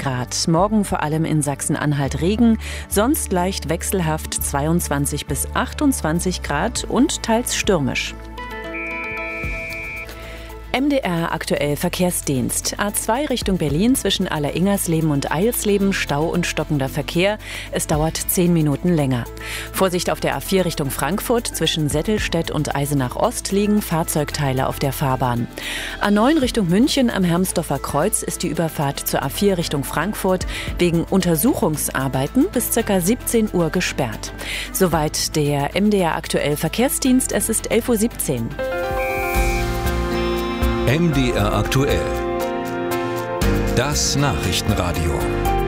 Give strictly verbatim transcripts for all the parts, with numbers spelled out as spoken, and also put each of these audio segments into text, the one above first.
Grad. Morgen vor allem in Sachsen-Anhalt Regen, sonst leicht wechselhaft zweiundzwanzig bis achtundzwanzig Grad und teils stürmisch. M D R aktuell Verkehrsdienst. A zwei Richtung Berlin zwischen Aller-Ingersleben und Eilsleben, Stau und stockender Verkehr. Es dauert zehn Minuten länger. Vorsicht auf der A vier Richtung Frankfurt. Zwischen Settelstedt und Eisenach Ost liegen Fahrzeugteile auf der Fahrbahn. A neun Richtung München am Hermsdorfer Kreuz ist die Überfahrt zur A vier Richtung Frankfurt wegen Untersuchungsarbeiten bis ca. siebzehn Uhr gesperrt. Soweit der M D R aktuell Verkehrsdienst. Es ist elf Uhr siebzehn. M D R aktuell. Das Nachrichtenradio.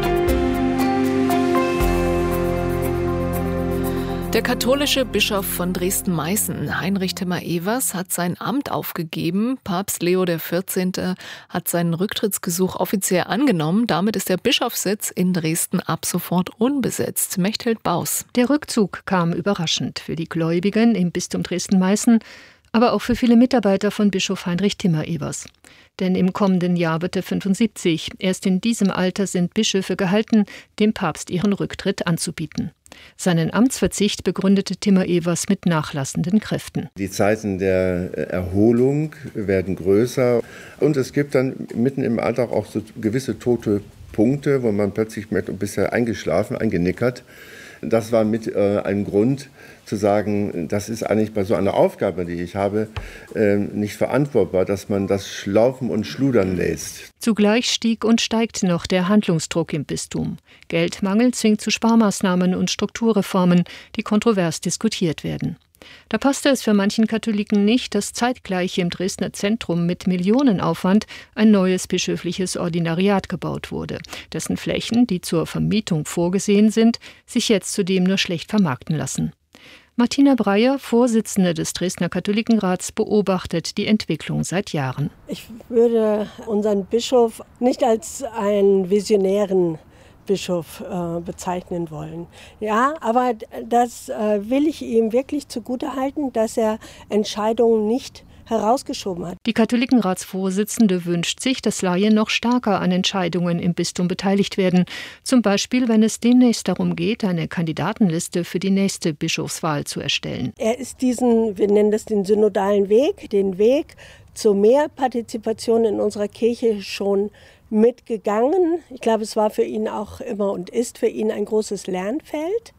Der katholische Bischof von Dresden-Meißen, Heinrich Timmer-Evers, hat sein Amt aufgegeben. Papst Leo der vierzehnte. hat seinen Rücktrittsgesuch offiziell angenommen. Damit ist der Bischofssitz in Dresden ab sofort unbesetzt. Mechthild Baus. Der Rückzug kam überraschend für die Gläubigen im Bistum Dresden-Meißen, aber auch für viele Mitarbeiter von Bischof Heinrich Timmer-Evers. Denn im kommenden Jahr wird er fünfundsiebzig. Erst in diesem Alter sind Bischöfe gehalten, dem Papst ihren Rücktritt anzubieten. Seinen Amtsverzicht begründete Timmer-Evers mit nachlassenden Kräften. Die Zeiten der Erholung werden größer und es gibt dann mitten im Alltag auch so gewisse tote Punkte, wo man plötzlich merkt, und bisher eingeschlafen, eingenickert. Das war mit äh, ein Grund zu sagen, das ist eigentlich bei so einer Aufgabe, die ich habe, äh, nicht verantwortbar, dass man das Schlaufen und Schludern lässt. Zugleich stieg und steigt noch der Handlungsdruck im Bistum. Geldmangel zwingt zu Sparmaßnahmen und Strukturreformen, die kontrovers diskutiert werden. Da passte es für manchen Katholiken nicht, dass zeitgleich im Dresdner Zentrum mit Millionenaufwand ein neues bischöfliches Ordinariat gebaut wurde, dessen Flächen, die zur Vermietung vorgesehen sind, sich jetzt zudem nur schlecht vermarkten lassen. Martina Breyer, Vorsitzende des Dresdner Katholikenrats, beobachtet die Entwicklung seit Jahren. Ich würde unseren Bischof nicht als einen visionären Bischof äh, bezeichnen wollen. Ja, aber das äh, will ich ihm wirklich zugutehalten, dass er Entscheidungen nicht herausgeschoben hat. Die Katholikenratsvorsitzende wünscht sich, dass Laien noch stärker an Entscheidungen im Bistum beteiligt werden. Zum Beispiel, wenn es demnächst darum geht, eine Kandidatenliste für die nächste Bischofswahl zu erstellen. Er ist diesen, wir nennen das den synodalen Weg, den Weg zu mehr Partizipation in unserer Kirche schon mitgegangen. Ich glaube, es war für ihn auch immer und ist für ihn ein großes Lernfeld.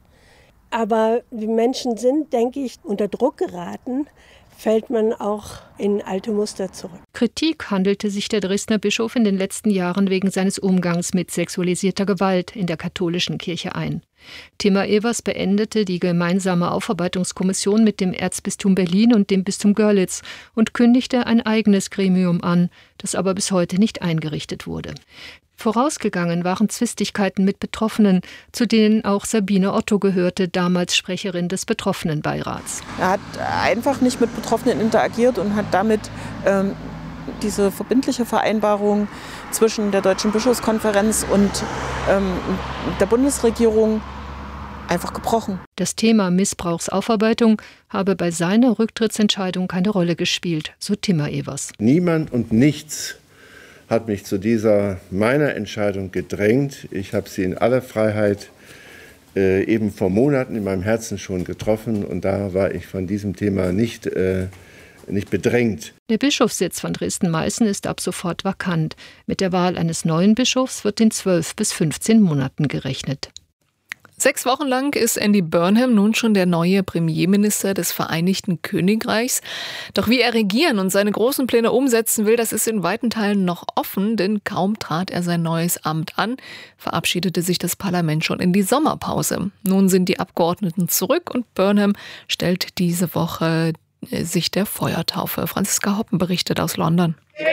Aber die Menschen sind, denke ich, unter Druck geraten, fällt man auch in alte Muster zurück. Kritik handelte sich der Dresdner Bischof in den letzten Jahren wegen seines Umgangs mit sexualisierter Gewalt in der katholischen Kirche ein. Timmer-Evers beendete die gemeinsame Aufarbeitungskommission mit dem Erzbistum Berlin und dem Bistum Görlitz und kündigte ein eigenes Gremium an, das aber bis heute nicht eingerichtet wurde. Vorausgegangen waren Zwistigkeiten mit Betroffenen, zu denen auch Sabine Otto gehörte, damals Sprecherin des Betroffenenbeirats. Er hat einfach nicht mit Betroffenen interagiert und hat damit ähm, diese verbindliche Vereinbarung zwischen der Deutschen Bischofskonferenz und ähm, der Bundesregierung einfach gebrochen. Das Thema Missbrauchsaufarbeitung habe bei seiner Rücktrittsentscheidung keine Rolle gespielt, so Timmer-Evers. Niemand und nichts hat mich zu dieser meiner Entscheidung gedrängt. Ich habe sie in aller Freiheit äh, eben vor Monaten in meinem Herzen schon getroffen und da war ich von diesem Thema nicht, äh, nicht bedrängt. Der Bischofssitz von Dresden-Meißen ist ab sofort vakant. Mit der Wahl eines neuen Bischofs wird in zwölf bis fünfzehn Monaten gerechnet. Sechs Wochen lang ist Andy Burnham nun schon der neue Premierminister des Vereinigten Königreichs. Doch wie er regieren und seine großen Pläne umsetzen will, das ist in weiten Teilen noch offen, denn kaum trat er sein neues Amt an, verabschiedete sich das Parlament schon in die Sommerpause. Nun sind die Abgeordneten zurück und Burnham stellt diese Woche sich der Feuertaufe. Franziska Hoppen berichtet aus London.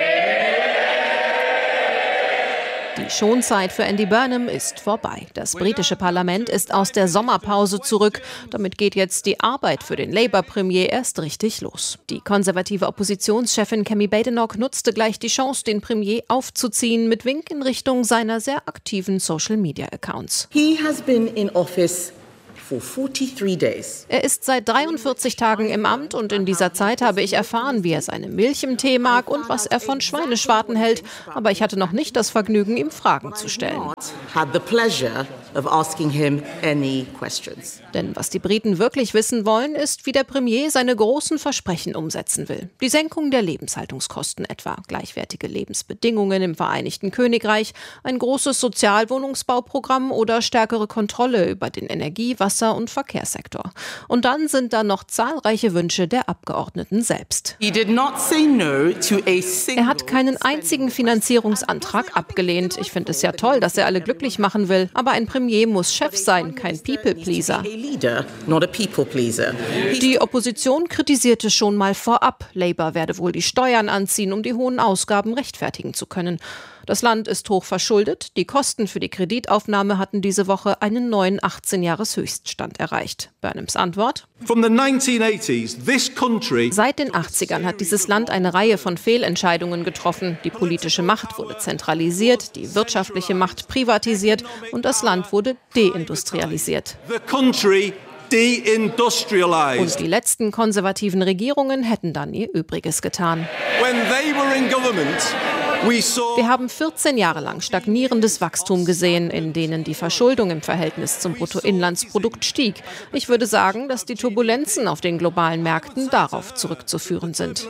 Die Schonzeit für Andy Burnham ist vorbei. Das britische Parlament ist aus der Sommerpause zurück. Damit geht jetzt die Arbeit für den Labour-Premier erst richtig los. Die konservative Oppositionschefin Kemi Badenoch nutzte gleich die Chance, den Premier aufzuziehen, mit Wink in Richtung seiner sehr aktiven Social-Media-Accounts. He has been in office Er ist seit dreiundvierzig Tagen im Amt und in dieser Zeit habe ich erfahren, wie er seine Milch im Tee mag und was er von Schweineschwarten hält. Aber ich hatte noch nicht das Vergnügen, ihm Fragen zu stellen. Denn was die Briten wirklich wissen wollen, ist, wie der Premier seine großen Versprechen umsetzen will. Die Senkung der Lebenshaltungskosten etwa, gleichwertige Lebensbedingungen im Vereinigten Königreich, ein großes Sozialwohnungsbauprogramm oder stärkere Kontrolle über den Energie-, Wasser- und Verkehrssektor. Und dann sind da noch zahlreiche Wünsche der Abgeordneten selbst. Er hat keinen einzigen Finanzierungsantrag abgelehnt. Ich finde es ja toll, dass er alle glücklich machen will. Aber ein Premier muss Chef sein, kein People-Pleaser. Die Opposition kritisierte schon mal vorab, Labour werde wohl die Steuern anziehen, um die hohen Ausgaben rechtfertigen zu können. Das Land ist hoch verschuldet. Die Kosten für die Kreditaufnahme hatten diese Woche einen neuen achtzehn-Jahres-Höchststand erreicht. Burnhams Antwort? Seit den achtzigern hat dieses Land eine Reihe von Fehlentscheidungen getroffen. Die politische Macht wurde zentralisiert, die wirtschaftliche Macht privatisiert und das Land wurde deindustrialisiert. Und die letzten konservativen Regierungen hätten dann ihr Übriges getan. Wir haben vierzehn Jahre lang stagnierendes Wachstum gesehen, in denen die Verschuldung im Verhältnis zum Bruttoinlandsprodukt stieg. Ich würde sagen, dass die Turbulenzen auf den globalen Märkten darauf zurückzuführen sind.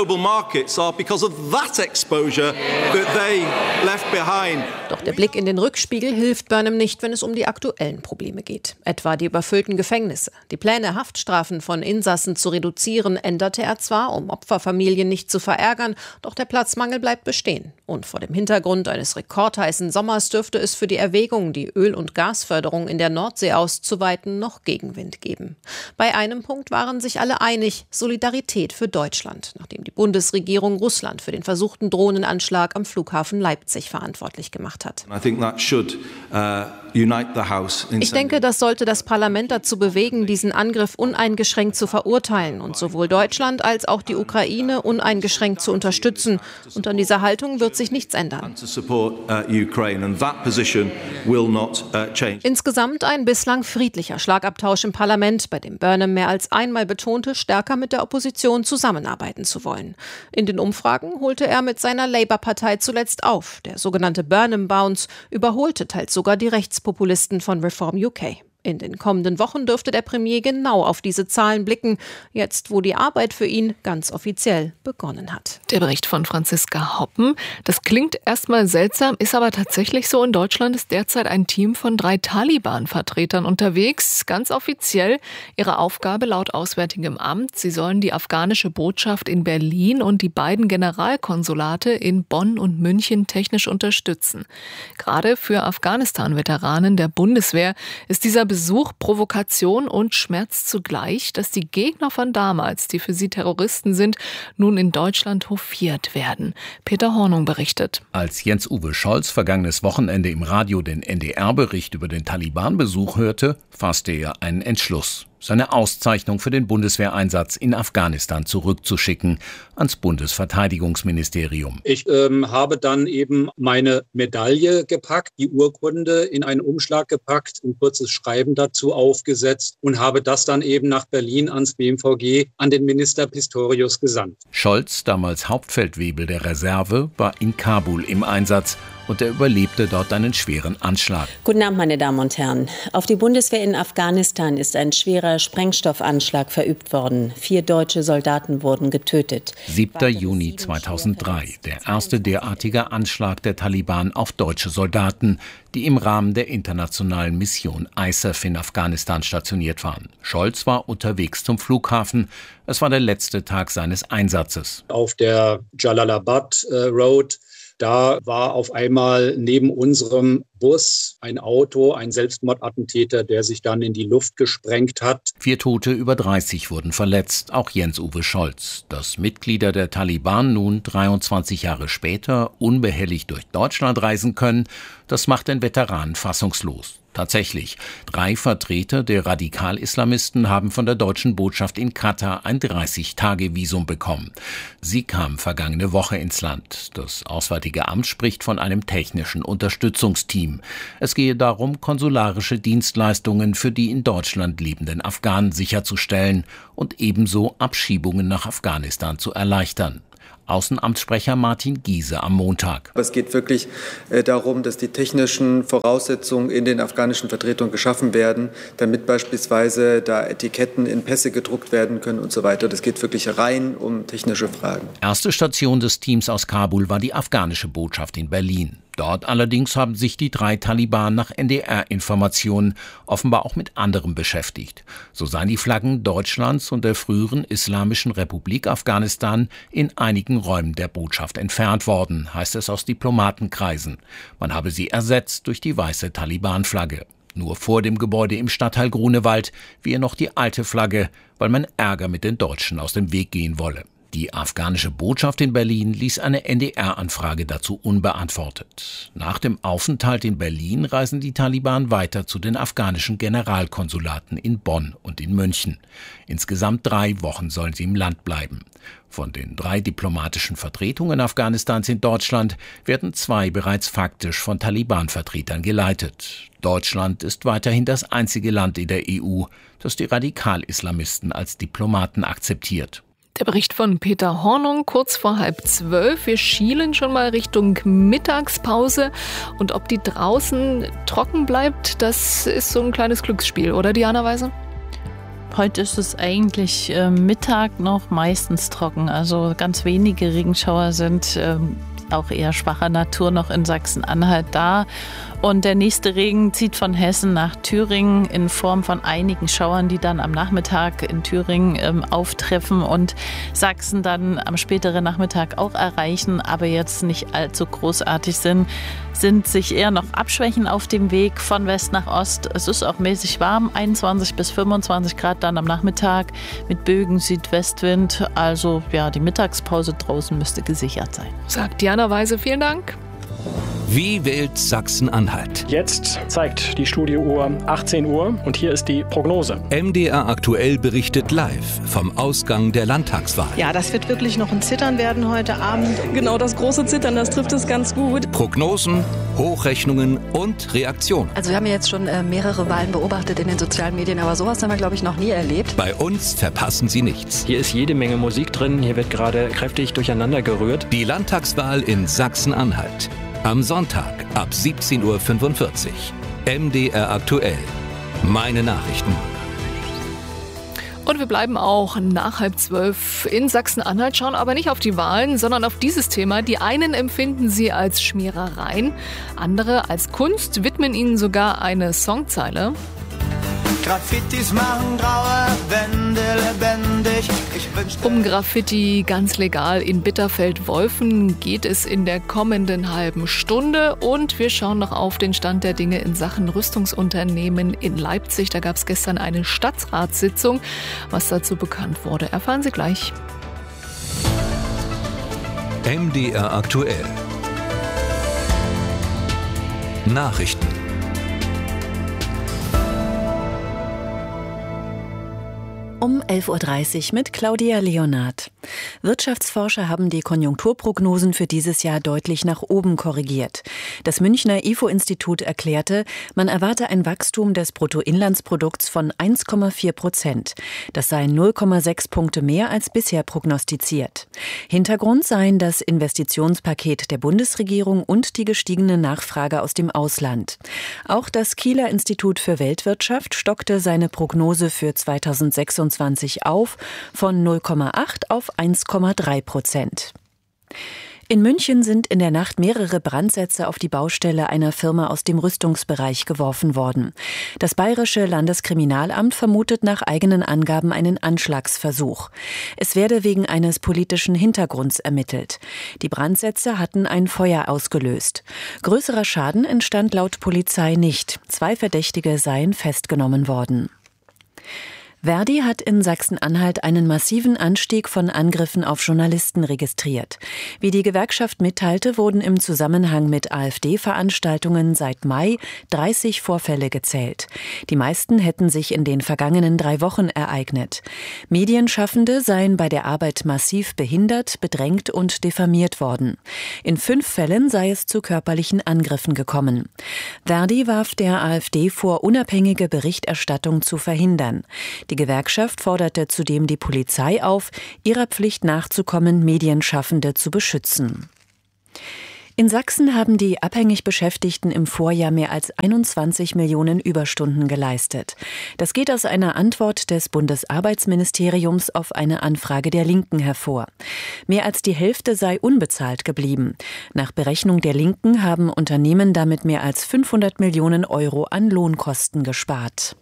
Doch der Blick in den Rückspiegel hilft Burnham nicht, wenn es um die aktuellen Probleme geht. Etwa die überfüllten Gefängnisse. Die Pläne, Haftstrafen von Insassen zu reduzieren, änderte er zwar, um Opferfamilien nicht zu verärgern, doch der Platzmangel bleibt bestehen. Und vor dem Hintergrund eines rekordheißen Sommers dürfte es für die Erwägung, die Öl- und Gasförderung in der Nordsee auszuweiten, noch Gegenwind geben. Bei einem Punkt waren sich alle einig: Solidarität für Deutschland, nachdem die Bundesregierung Russland für den versuchten Drohnenanschlag am Flughafen Leipzig verantwortlich gemacht hat. Ich denke, das sollte das Parlament dazu bewegen, diesen Angriff uneingeschränkt zu verurteilen und sowohl Deutschland als auch die Ukraine uneingeschränkt zu unterstützen. Und an dieser Haltung wird sich nichts ändern. Insgesamt ein bislang friedlicher Schlagabtausch im Parlament, bei dem Burnham mehr als einmal betonte, stärker mit der Opposition zusammenarbeiten zu wollen. In den Umfragen holte er mit seiner Labour-Partei zuletzt auf. Der sogenannte Burnham Bounce überholte teils sogar die Rechtspopulisten von Reform U K. In den kommenden Wochen dürfte der Premier genau auf diese Zahlen blicken, jetzt wo die Arbeit für ihn ganz offiziell begonnen hat. Der Bericht von Franziska Hoppen. Das klingt erstmal seltsam, ist aber tatsächlich so. In Deutschland ist derzeit ein Team von drei Taliban-Vertretern unterwegs. Ganz offiziell ihre Aufgabe laut Auswärtigem Amt: Sie sollen die afghanische Botschaft in Berlin und die beiden Generalkonsulate in Bonn und München technisch unterstützen. Gerade für Afghanistan-Veteranen der Bundeswehr ist dieser Besuch Provokation und Schmerz zugleich, dass die Gegner von damals, die für sie Terroristen sind, nun in Deutschland hofiert werden. Peter Hornung berichtet. Als Jens-Uwe Scholz vergangenes Wochenende im Radio den N D R-Bericht über den Taliban-Besuch hörte, fasste er einen Entschluss: seine Auszeichnung für den Bundeswehreinsatz in Afghanistan zurückzuschicken ans Bundesverteidigungsministerium. Ich ähm, habe dann eben meine Medaille gepackt, die Urkunde in einen Umschlag gepackt, ein kurzes Schreiben dazu aufgesetzt und habe das dann eben nach Berlin ans B M V G an den Minister Pistorius gesandt. Scholz, damals Hauptfeldwebel der Reserve, war in Kabul im Einsatz und er überlebte dort einen schweren Anschlag. Guten Abend, meine Damen und Herren. Auf die Bundeswehr in Afghanistan ist ein schwerer Sprengstoffanschlag verübt worden. Vier deutsche Soldaten wurden getötet. siebter Juni zweitausenddrei, der erste derartige Anschlag der Taliban auf deutsche Soldaten, die im Rahmen der internationalen Mission I S A F in Afghanistan stationiert waren. Scholz war unterwegs zum Flughafen. Es war der letzte Tag seines Einsatzes. Auf der Jalalabad äh, Road, da war auf einmal neben unserem Bus ein Auto, ein Selbstmordattentäter, der sich dann in die Luft gesprengt hat. Vier Tote, über dreißig wurden verletzt, auch Jens-Uwe Scholz. Dass Mitglieder der Taliban nun dreiundzwanzig Jahre später unbehelligt durch Deutschland reisen können, das macht den Veteranen fassungslos. Tatsächlich, drei Vertreter der Radikal-Islamisten haben von der deutschen Botschaft in Katar ein dreißig-Tage-Visum bekommen. Sie kamen vergangene Woche ins Land. Das Auswärtige Amt spricht von einem technischen Unterstützungsteam. Es gehe darum, konsularische Dienstleistungen für die in Deutschland lebenden Afghanen sicherzustellen und ebenso Abschiebungen nach Afghanistan zu erleichtern. Außenamtssprecher Martin Giese am Montag. Es geht wirklich äh, darum, dass die technischen Voraussetzungen in den afghanischen Vertretungen geschaffen werden, damit beispielsweise da Etiketten in Pässe gedruckt werden können und so weiter. Das geht wirklich rein um technische Fragen. Erste Station des Teams aus Kabul war die afghanische Botschaft in Berlin. Dort allerdings haben sich die drei Taliban nach N D R-Informationen offenbar auch mit anderem beschäftigt. So seien die Flaggen Deutschlands und der früheren Islamischen Republik Afghanistan in einigen Räumen der Botschaft entfernt worden, heißt es aus Diplomatenkreisen. Man habe sie ersetzt durch die weiße Taliban-Flagge. Nur vor dem Gebäude im Stadtteil Grunewald wehe noch die alte Flagge, weil man Ärger mit den Deutschen aus dem Weg gehen wolle. Die afghanische Botschaft in Berlin ließ eine N D R-Anfrage dazu unbeantwortet. Nach dem Aufenthalt in Berlin reisen die Taliban weiter zu den afghanischen Generalkonsulaten in Bonn und in München. Insgesamt drei Wochen sollen sie im Land bleiben. Von den drei diplomatischen Vertretungen Afghanistans in Deutschland werden zwei bereits faktisch von Taliban-Vertretern geleitet. Deutschland ist weiterhin das einzige Land in der E U, das die Radikal-Islamisten als Diplomaten akzeptiert. Der Bericht von Peter Hornung, kurz vor halb zwölf. Wir schielen schon mal Richtung Mittagspause. Und ob die draußen trocken bleibt, das ist so ein kleines Glücksspiel, oder Diana Weise? Heute ist es eigentlich äh, Mittag noch meistens trocken. Also ganz wenige Regenschauer sind äh, auch eher schwacher Natur noch in Sachsen-Anhalt da. Und der nächste Regen zieht von Hessen nach Thüringen in Form von einigen Schauern, die dann am Nachmittag in Thüringen ähm, auftreffen und Sachsen dann am späteren Nachmittag auch erreichen, aber jetzt nicht allzu großartig sind, sind sich eher noch abschwächen auf dem Weg von West nach Ost. Es ist auch mäßig warm, einundzwanzig bis fünfundzwanzig Grad dann am Nachmittag mit Bögen Südwestwind. Also ja, die Mittagspause draußen müsste gesichert sein. Sagt Diana Weise, vielen Dank. Wie wählt Sachsen-Anhalt? Jetzt zeigt die Studiouhr achtzehn Uhr und hier ist die Prognose. M D R aktuell berichtet live vom Ausgang der Landtagswahl. Ja, das wird wirklich noch ein Zittern werden heute Abend. Genau, das große Zittern, das trifft es ganz gut. Prognosen, Hochrechnungen und Reaktionen. Also wir haben ja jetzt schon äh, mehrere Wahlen beobachtet in den sozialen Medien, aber sowas haben wir, glaube ich, noch nie erlebt. Bei uns verpassen Sie nichts. Hier ist jede Menge Musik drin, hier wird gerade kräftig durcheinander gerührt. Die Landtagswahl in Sachsen-Anhalt. Am Sonntag ab siebzehn Uhr fünfundvierzig. M D R aktuell. Meine Nachrichten. Und wir bleiben auch nach halb zwölf in Sachsen-Anhalt, schauen aber nicht auf die Wahlen, sondern auf dieses Thema. Die einen empfinden sie als Schmierereien, andere als Kunst, widmen ihnen sogar eine Songzeile. Graffitis machen graue Wände lebendig. Ich wünschte Um Graffiti ganz legal in Bitterfeld-Wolfen geht es in der kommenden halben Stunde. Und wir schauen noch auf den Stand der Dinge in Sachen Rüstungsunternehmen in Leipzig. Da gab es gestern eine Stadtratssitzung. Was dazu bekannt wurde, erfahren Sie gleich. M D R aktuell. Nachrichten. Um elf Uhr dreißig mit Claudia Leonard. Wirtschaftsforscher haben die Konjunkturprognosen für dieses Jahr deutlich nach oben korrigiert. Das Münchner I F O-Institut erklärte, man erwarte ein Wachstum des Bruttoinlandsprodukts von eins Komma vier Prozent. Das seien null Komma sechs Punkte mehr als bisher prognostiziert. Hintergrund seien das Investitionspaket der Bundesregierung und die gestiegene Nachfrage aus dem Ausland. Auch das Kieler Institut für Weltwirtschaft stockte seine Prognose für zweitausendsechsundzwanzig auf von null Komma acht auf eins Komma drei Prozent. In München sind in der Nacht mehrere Brandsätze auf die Baustelle einer Firma aus dem Rüstungsbereich geworfen worden. Das Bayerische Landeskriminalamt vermutet nach eigenen Angaben einen Anschlagsversuch. Es werde wegen eines politischen Hintergrunds ermittelt. Die Brandsätze hatten ein Feuer ausgelöst. Größerer Schaden entstand laut Polizei nicht. Zwei Verdächtige seien festgenommen worden. Verdi hat in Sachsen-Anhalt einen massiven Anstieg von Angriffen auf Journalisten registriert. Wie die Gewerkschaft mitteilte, wurden im Zusammenhang mit AfD-Veranstaltungen seit Mai dreißig Vorfälle gezählt. Die meisten hätten sich in den vergangenen drei Wochen ereignet. Medienschaffende seien bei der Arbeit massiv behindert, bedrängt und diffamiert worden. In fünf Fällen sei es zu körperlichen Angriffen gekommen. Verdi warf der AfD vor, unabhängige Berichterstattung zu verhindern. Die Gewerkschaft forderte zudem die Polizei auf, ihrer Pflicht nachzukommen, Medienschaffende zu beschützen. In Sachsen haben die abhängig Beschäftigten im Vorjahr mehr als einundzwanzig Millionen Überstunden geleistet. Das geht aus einer Antwort des Bundesarbeitsministeriums auf eine Anfrage der Linken hervor. Mehr als die Hälfte sei unbezahlt geblieben. Nach Berechnung der Linken haben Unternehmen damit mehr als fünfhundert Millionen Euro an Lohnkosten gespart.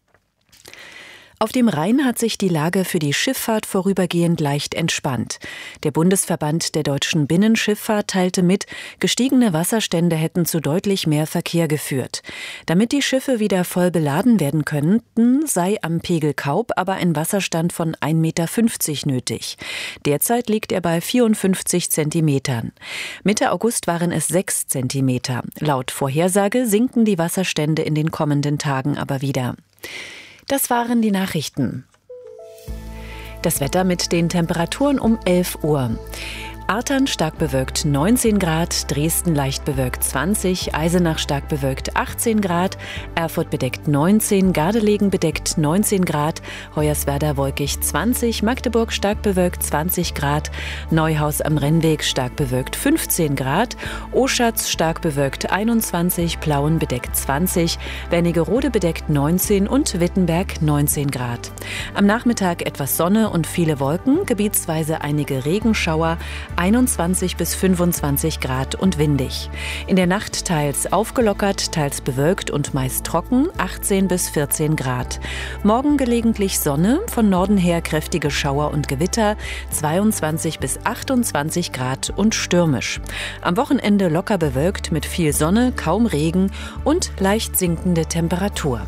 Auf dem Rhein hat sich die Lage für die Schifffahrt vorübergehend leicht entspannt. Der Bundesverband der deutschen Binnenschifffahrt teilte mit, gestiegene Wasserstände hätten zu deutlich mehr Verkehr geführt. Damit die Schiffe wieder voll beladen werden könnten, sei am Pegel Kaub aber ein Wasserstand von ein Meter fünfzig nötig. Derzeit liegt er bei vierundfünfzig Zentimetern. Mitte August waren es sechs Zentimeter. Laut Vorhersage sinken die Wasserstände in den kommenden Tagen aber wieder. Das waren die Nachrichten. Das Wetter mit den Temperaturen um elf Uhr. Artern stark bewölkt neunzehn Grad, Dresden leicht bewölkt zwanzig, Eisenach stark bewölkt achtzehn Grad, Erfurt bedeckt neunzehn, Gardelegen bedeckt neunzehn Grad, Hoyerswerda wolkig zwanzig, Magdeburg stark bewölkt zwanzig Grad, Neuhaus am Rennweg stark bewölkt fünfzehn Grad, Oschatz stark bewölkt einundzwanzig, Plauen bedeckt zwanzig, Wernigerode bedeckt neunzehn und Wittenberg neunzehn Grad. Am Nachmittag etwas Sonne und viele Wolken, gebietsweise einige Regenschauer, einundzwanzig bis fünfundzwanzig Grad und windig. In der Nacht teils aufgelockert, teils bewölkt und meist trocken, achtzehn bis vierzehn Grad. Morgen gelegentlich Sonne, von Norden her kräftige Schauer und Gewitter, zweiundzwanzig bis achtundzwanzig Grad und stürmisch. Am Wochenende locker bewölkt mit viel Sonne, kaum Regen und leicht sinkende Temperatur.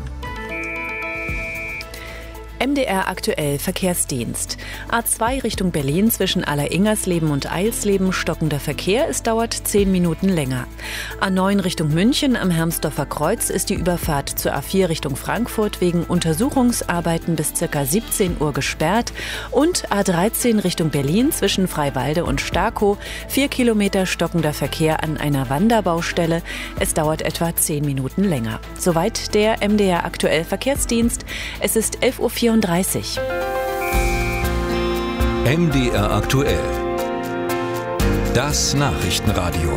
M D R aktuell Verkehrsdienst. A zwei Richtung Berlin zwischen Aller-Ingersleben und Eilsleben stockender Verkehr. Es dauert zehn Minuten länger. A neun Richtung München am Hermsdorfer Kreuz ist die Überfahrt zur A vier Richtung Frankfurt wegen Untersuchungsarbeiten bis ca. siebzehn Uhr gesperrt. Und A dreizehn Richtung Berlin zwischen Freiwalde und Starkow. Vier Kilometer stockender Verkehr an einer Wanderbaustelle. Es dauert etwa zehn Minuten länger. Soweit der M D R aktuell Verkehrsdienst. Es ist elf Uhr vierunddreißig. M D R aktuell. Das Nachrichtenradio.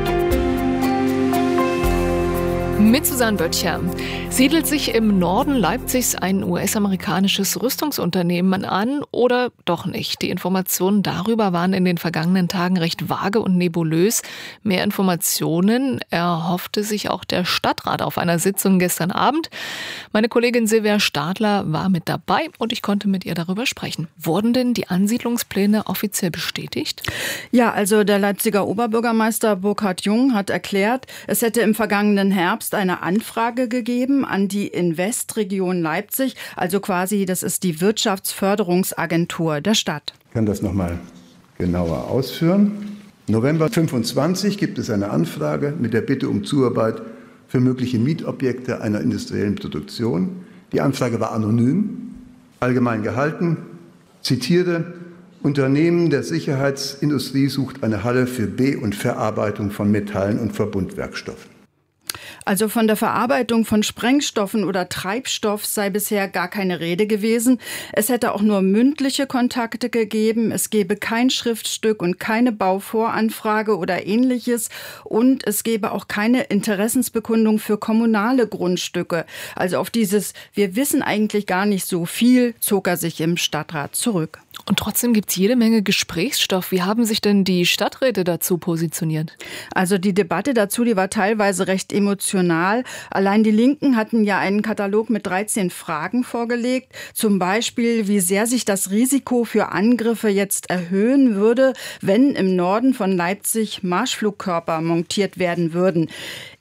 Mit Susanne Böttcher. Siedelt sich im Norden Leipzigs ein U S-amerikanisches Rüstungsunternehmen an oder doch nicht? Die Informationen darüber waren in den vergangenen Tagen recht vage und nebulös. Mehr Informationen erhoffte sich auch der Stadtrat auf einer Sitzung gestern Abend. Meine Kollegin Silvia Stadler war mit dabei und ich konnte mit ihr darüber sprechen. Wurden denn die Ansiedlungspläne offiziell bestätigt? Ja, also der Leipziger Oberbürgermeister Burkhard Jung hat erklärt, es hätte im vergangenen Herbst eine Anfrage gegeben an die Invest-Region Leipzig, also quasi, das ist die Wirtschaftsförderungsagentur der Stadt. Ich kann das nochmal genauer ausführen. November fünfundzwanzig gibt es eine Anfrage mit der Bitte um Zuarbeit für mögliche Mietobjekte einer industriellen Produktion. Die Anfrage war anonym, allgemein gehalten. Zitiere: Unternehmen der Sicherheitsindustrie sucht eine Halle für Be- und Verarbeitung von Metallen und Verbundwerkstoffen. Also von der Verarbeitung von Sprengstoffen oder Treibstoff sei bisher gar keine Rede gewesen. Es hätte auch nur mündliche Kontakte gegeben. Es gebe kein Schriftstück und keine Bauvoranfrage oder Ähnliches. Und es gebe auch keine Interessensbekundung für kommunale Grundstücke. Also auf dieses "Wir wissen eigentlich gar nicht so viel" zog er sich im Stadtrat zurück. Und trotzdem gibt es jede Menge Gesprächsstoff. Wie haben sich denn die Stadträte dazu positioniert? Also die Debatte dazu, die war teilweise recht emotional. Allein die Linken hatten ja einen Katalog mit dreizehn Fragen vorgelegt. Zum Beispiel, wie sehr sich das Risiko für Angriffe jetzt erhöhen würde, wenn im Norden von Leipzig Marschflugkörper montiert werden würden.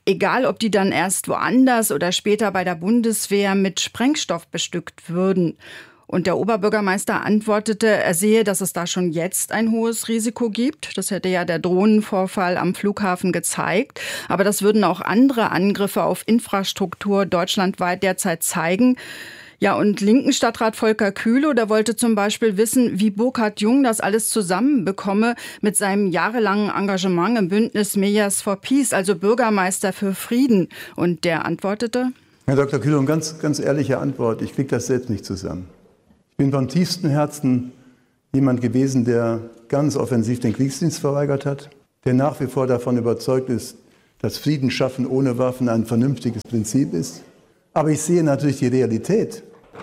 egal ob die dann erst woanders oder später bei der Bundeswehr mit Sprengstoff bestückt würden. Und der Oberbürgermeister antwortete, er sehe, dass es da schon jetzt ein hohes Risiko gibt. Das hätte ja der Drohnenvorfall am Flughafen gezeigt. Aber das würden auch andere Angriffe auf Infrastruktur deutschlandweit derzeit zeigen. Ja, und linken Stadtrat Volker Kühlow, der wollte zum Beispiel wissen, wie Burkhard Jung das alles zusammenbekomme mit seinem jahrelangen Engagement im Bündnis Mayors for Peace, also Bürgermeister für Frieden. Und der antwortete: Herr Doktor Kühlow, eine ganz, ganz ehrliche Antwort. Ich kriege das selbst nicht zusammen. Ich bin vom tiefsten Herzen jemand gewesen, der ganz offensiv den Kriegsdienst verweigert hat, der nach wie vor davon überzeugt ist, dass Frieden schaffen ohne Waffen ein vernünftiges Prinzip ist. Aber ich sehe natürlich die Realität.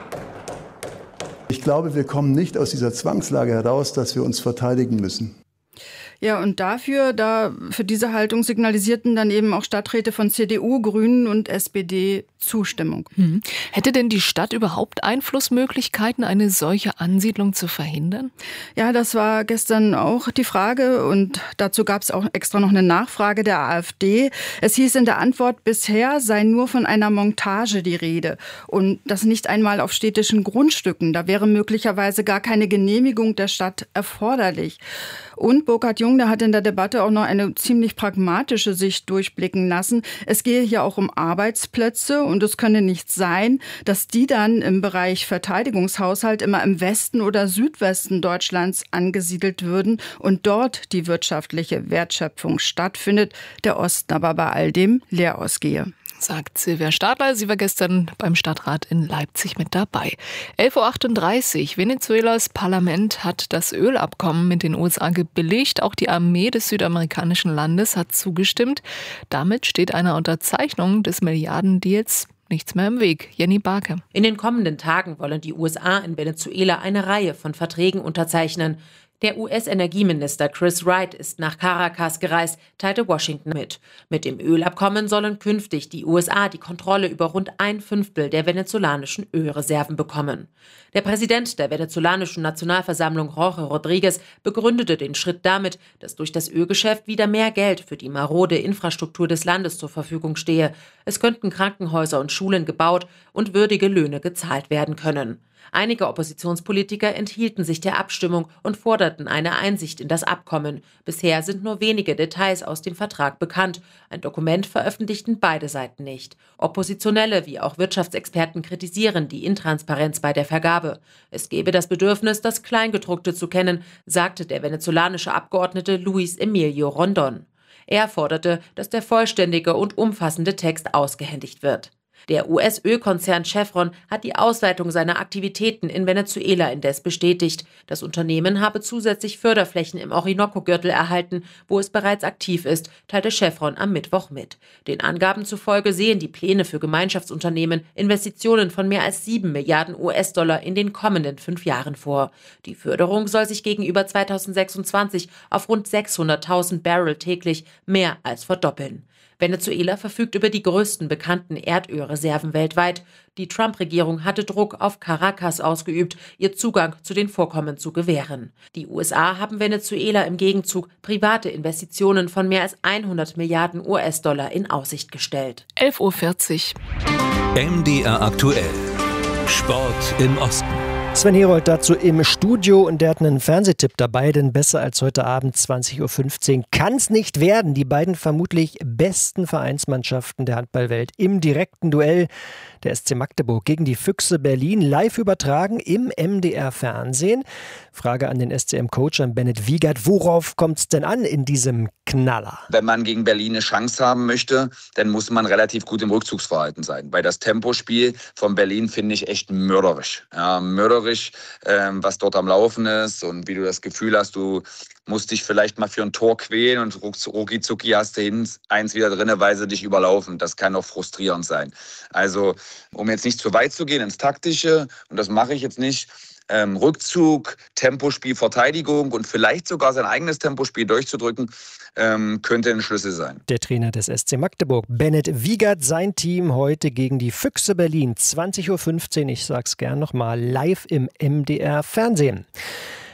Ich glaube, wir kommen nicht aus dieser Zwangslage heraus, dass wir uns verteidigen müssen. Ja, und dafür, da, für diese Haltung signalisierten dann eben auch Stadträte von C D U, Grünen und S P D Zustimmung. Hm. Hätte denn die Stadt überhaupt Einflussmöglichkeiten, eine solche Ansiedlung zu verhindern? Ja, das war gestern auch die Frage und dazu gab es auch extra noch eine Nachfrage der AfD. Es hieß in der Antwort, bisher sei nur von einer Montage die Rede und das nicht einmal auf städtischen Grundstücken. Da wäre möglicherweise gar keine Genehmigung der Stadt erforderlich. Und Burkhard Jung, der hat in der Debatte auch noch eine ziemlich pragmatische Sicht durchblicken lassen. Es gehe hier auch um Arbeitsplätze und es könne nicht sein, dass die dann im Bereich Verteidigungshaushalt immer im Westen oder Südwesten Deutschlands angesiedelt würden und dort die wirtschaftliche Wertschöpfung stattfindet, der Osten aber bei all dem leer ausgehe. Sagt Silvia Stadler. Sie war gestern beim Stadtrat in Leipzig mit dabei. elf Uhr achtunddreißig. Venezuelas Parlament hat das Ölabkommen mit den U S A gebilligt. Auch die Armee des südamerikanischen Landes hat zugestimmt. Damit steht einer Unterzeichnung des Milliardendeals nichts mehr im Weg. Jenny Barke. In den kommenden Tagen wollen die U S A in Venezuela eine Reihe von Verträgen unterzeichnen. Der U S-Energieminister Chris Wright ist nach Caracas gereist, teilte Washington mit. Mit dem Ölabkommen sollen künftig die U S A die Kontrolle über rund ein Fünftel der venezolanischen Ölreserven bekommen. Der Präsident der venezolanischen Nationalversammlung, Jorge Rodriguez, begründete den Schritt damit, dass durch das Ölgeschäft wieder mehr Geld für die marode Infrastruktur des Landes zur Verfügung stehe. Es könnten Krankenhäuser und Schulen gebaut und würdige Löhne gezahlt werden können. Einige Oppositionspolitiker enthielten sich der Abstimmung und forderten eine Einsicht in das Abkommen. Bisher sind nur wenige Details aus dem Vertrag bekannt. Ein Dokument veröffentlichten beide Seiten nicht. Oppositionelle wie auch Wirtschaftsexperten kritisieren die Intransparenz bei der Vergabe. Es gebe das Bedürfnis, das Kleingedruckte zu kennen, sagte der venezolanische Abgeordnete Luis Emilio Rondon. Er forderte, dass der vollständige und umfassende Text ausgehändigt wird. Der U S-Ölkonzern Chevron hat die Ausweitung seiner Aktivitäten in Venezuela indes bestätigt. Das Unternehmen habe zusätzlich Förderflächen im Orinoco-Gürtel erhalten, wo es bereits aktiv ist, teilte Chevron am Mittwoch mit. Den Angaben zufolge sehen die Pläne für Gemeinschaftsunternehmen Investitionen von mehr als sieben Milliarden U S-Dollar in den kommenden fünf Jahren vor. Die Förderung soll sich gegenüber zweitausendsechsundzwanzig auf rund sechshunderttausend Barrel täglich mehr als verdoppeln. Venezuela verfügt über die größten bekannten Erdölreserven weltweit. Die Trump-Regierung hatte Druck auf Caracas ausgeübt, ihr Zugang zu den Vorkommen zu gewähren. Die U S A haben Venezuela im Gegenzug private Investitionen von mehr als hundert Milliarden U S-Dollar in Aussicht gestellt. elf Uhr vierzig. M D R aktuell. Sport im Osten. Sven Herold dazu im Studio und der hat einen Fernsehtipp dabei, denn besser als heute Abend zwanzig Uhr fünfzehn kann es nicht werden. Die beiden vermutlich besten Vereinsmannschaften der Handballwelt im direkten Duell. Der S C Magdeburg gegen die Füchse Berlin, live übertragen im M D R-Fernsehen. Frage an den S C M-Coach, an Bennett Wiegert. Worauf kommt es denn an in diesem Knaller? Wenn man gegen Berlin eine Chance haben möchte, dann muss man relativ gut im Rückzugsverhalten sein. Weil das Tempospiel von Berlin finde ich echt mörderisch. Ja, mörderisch, ähm, was dort am Laufen ist und wie du das Gefühl hast, du musst dich vielleicht mal für ein Tor quälen und rucki zucki hast du hin, eins wieder drin, weil sie dich überlaufen. Das kann auch frustrierend sein. Also, um jetzt nicht zu weit zu gehen ins Taktische, und das mache ich jetzt nicht, ähm, Rückzug, Tempospiel, Verteidigung und vielleicht sogar sein eigenes Tempospiel durchzudrücken, ähm, könnte ein Schlüssel sein. Der Trainer des S C Magdeburg, Bennett Wiegert, sein Team heute gegen die Füchse Berlin, zwanzig Uhr fünfzehn, ich sag's gern nochmal, live im M D R-Fernsehen.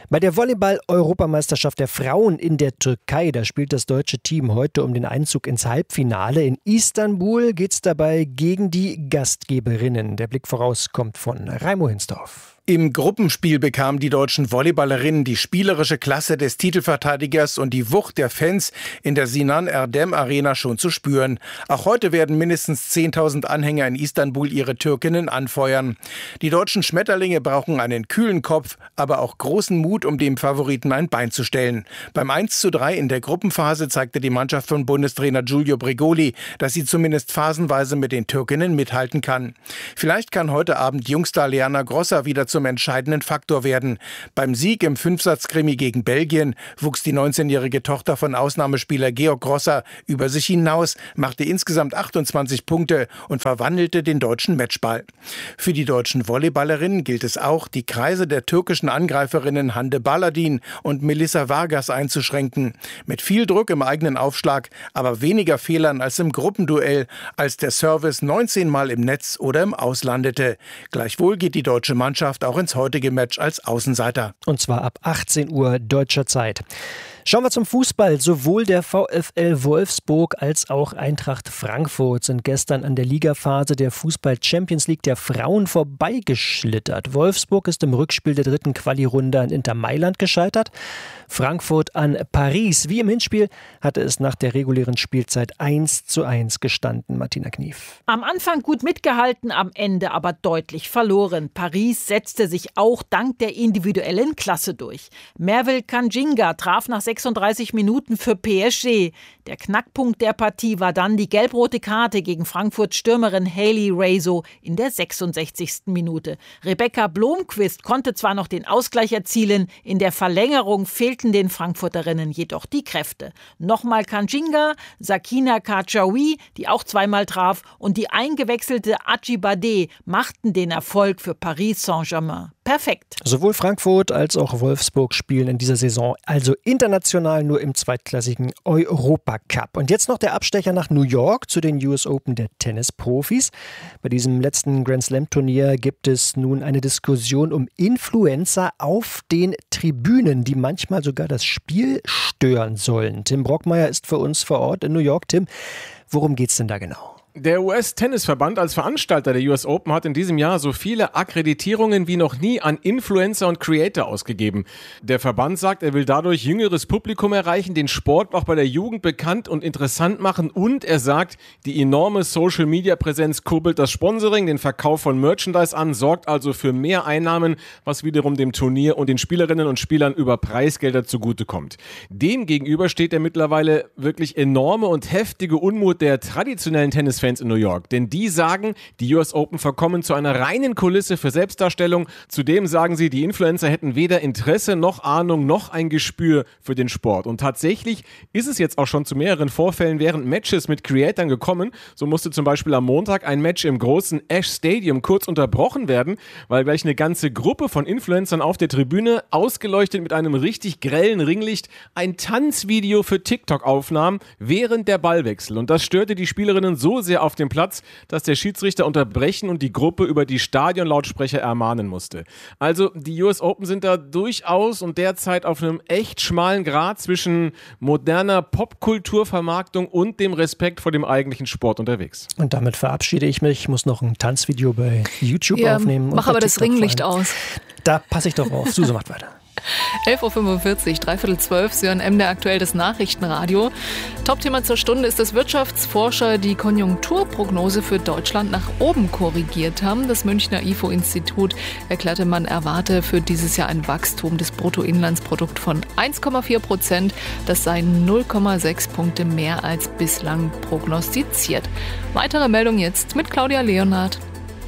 Bei der Volleyball-Europameisterschaft der Frauen in der Türkei, da spielt das deutsche Team heute um den Einzug ins Halbfinale. In Istanbul geht es dabei gegen die Gastgeberinnen. Der Blick voraus kommt von Raimo Hinsdorf. Im Gruppenspiel bekamen die deutschen Volleyballerinnen die spielerische Klasse des Titelverteidigers und die Wucht der Fans in der Sinan Erdem Arena schon zu spüren. Auch heute werden mindestens zehntausend Anhänger in Istanbul ihre Türkinnen anfeuern. Die deutschen Schmetterlinge brauchen einen kühlen Kopf, aber auch großen Mut, um dem Favoriten ein Bein zu stellen. Beim eins zu drei in der Gruppenphase zeigte die Mannschaft von Bundestrainer Giulio Brigoli, dass sie zumindest phasenweise mit den Türkinnen mithalten kann. Vielleicht kann heute Abend Jungstar Liana Grosser wieder zum entscheidenden Faktor werden. Beim Sieg im Fünfsatz-Krimi gegen Belgien wuchs die neunzehnjährige Tochter von Ausnahmespieler Georg Grosser über sich hinaus, machte insgesamt achtundzwanzig Punkte und verwandelte den deutschen Matchball. Für die deutschen Volleyballerinnen gilt es auch, die Kreise der türkischen Angreiferinnen Hande Baladin und Melissa Vargas einzuschränken. Mit viel Druck im eigenen Aufschlag, aber weniger Fehlern als im Gruppenduell, als der Service neunzehn Mal im Netz oder im Aus landete. Gleichwohl geht die deutsche Mannschaft auch ins heutige Match als Außenseiter. Und zwar ab achtzehn Uhr deutscher Zeit. Schauen wir zum Fußball. Sowohl der VfL Wolfsburg als auch Eintracht Frankfurt sind gestern an der Ligaphase der Fußball-Champions League der Frauen vorbeigeschlittert. Wolfsburg ist im Rückspiel der dritten Quali-Runde an Inter Mailand gescheitert. Frankfurt an Paris. Wie im Hinspiel hatte es nach der regulären Spielzeit eins zu eins gestanden. Martina Knief. Am Anfang gut mitgehalten, am Ende aber deutlich verloren. Paris setzte sich auch dank der individuellen Klasse durch. Merve Kanjinga traf nach sechsunddreißig Minuten für P S G. Der Knackpunkt der Partie war dann die gelb-rote Karte gegen Frankfurts Stürmerin Hayley Raso in der sechsundsechzigsten Minute. Rebecca Blomqvist konnte zwar noch den Ausgleich erzielen, in der Verlängerung fehlten den Frankfurterinnen jedoch die Kräfte. Nochmal Kanjinga, Sakina Kachaoui, die auch zweimal traf, und die eingewechselte Ajibade machten den Erfolg für Paris Saint-Germain perfekt. Sowohl Frankfurt als auch Wolfsburg spielen in dieser Saison also international nur im zweitklassigen Europacup. Und jetzt noch der Abstecher nach New York zu den U S Open der Tennisprofis. Bei diesem letzten Grand Slam Turnier gibt es nun eine Diskussion um Influencer auf den Tribünen, die manchmal sogar das Spiel stören sollen. Tim Brockmeier ist für uns vor Ort in New York. Tim, worum geht's denn da genau? Der U S-Tennisverband als Veranstalter der U S Open hat in diesem Jahr so viele Akkreditierungen wie noch nie an Influencer und Creator ausgegeben. Der Verband sagt, er will dadurch jüngeres Publikum erreichen, den Sport auch bei der Jugend bekannt und interessant machen, und er sagt, die enorme Social-Media-Präsenz kurbelt das Sponsoring, den Verkauf von Merchandise an, sorgt also für mehr Einnahmen, was wiederum dem Turnier und den Spielerinnen und Spielern über Preisgelder zugutekommt. Dem gegenüber steht der mittlerweile wirklich enorme und heftige Unmut der traditionellen Tennis Fans in New York, denn die sagen, die U S Open verkommen zu einer reinen Kulisse für Selbstdarstellung. Zudem sagen sie, die Influencer hätten weder Interesse noch Ahnung noch ein Gespür für den Sport. Und tatsächlich ist es jetzt auch schon zu mehreren Vorfällen während Matches mit Creatoren gekommen. So musste zum Beispiel am Montag ein Match im großen Ash Stadium kurz unterbrochen werden, weil gleich eine ganze Gruppe von Influencern auf der Tribüne, ausgeleuchtet mit einem richtig grellen Ringlicht, ein Tanzvideo für TikTok aufnahm während der Ballwechsel. Und das störte die Spielerinnen so sehr auf dem Platz, dass der Schiedsrichter unterbrechen und die Gruppe über die Stadionlautsprecher ermahnen musste. Also die U S Open sind da durchaus und derzeit auf einem echt schmalen Grat zwischen moderner Popkulturvermarktung und dem Respekt vor dem eigentlichen Sport unterwegs. Und damit verabschiede ich mich. Ich muss noch ein Tanzvideo bei YouTube ja, aufnehmen. Mach aber das Ringlicht aus. Da passe ich doch auf. Suse macht weiter. elf Uhr fünfundvierzig, dreiviertel zwölf, Sie hören M D R aktuell, das Nachrichtenradio. Topthema zur Stunde ist, dass Wirtschaftsforscher die Konjunkturprognose für Deutschland nach oben korrigiert haben. Das Münchner I F O-Institut erklärte, man erwarte für dieses Jahr ein Wachstum des Bruttoinlandsprodukts von eins Komma vier Prozent. Das sei null Komma sechs Punkte mehr als bislang prognostiziert. Weitere Meldung jetzt mit Claudia Leonhardt.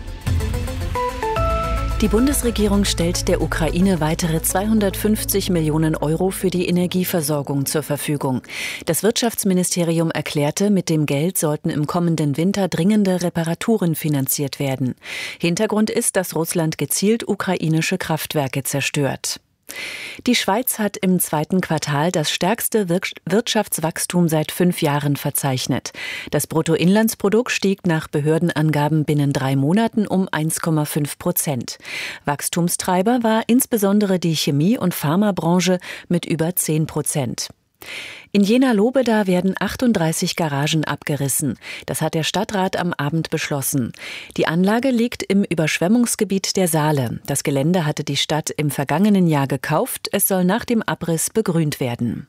Die Bundesregierung stellt der Ukraine weitere zweihundertfünfzig Millionen Euro für die Energieversorgung zur Verfügung. Das Wirtschaftsministerium erklärte, mit dem Geld sollten im kommenden Winter dringende Reparaturen finanziert werden. Hintergrund ist, dass Russland gezielt ukrainische Kraftwerke zerstört. Die Schweiz hat im zweiten Quartal das stärkste Wirtschaftswachstum seit fünf Jahren verzeichnet. Das Bruttoinlandsprodukt stieg nach Behördenangaben binnen drei Monaten um eins Komma fünf Prozent. Wachstumstreiber war insbesondere die Chemie- und Pharmabranche mit über zehn Prozent. In Jena-Lobeda werden achtunddreißig Garagen abgerissen. Das hat der Stadtrat am Abend beschlossen. Die Anlage liegt im Überschwemmungsgebiet der Saale. Das Gelände hatte die Stadt im vergangenen Jahr gekauft. Es soll nach dem Abriss begrünt werden.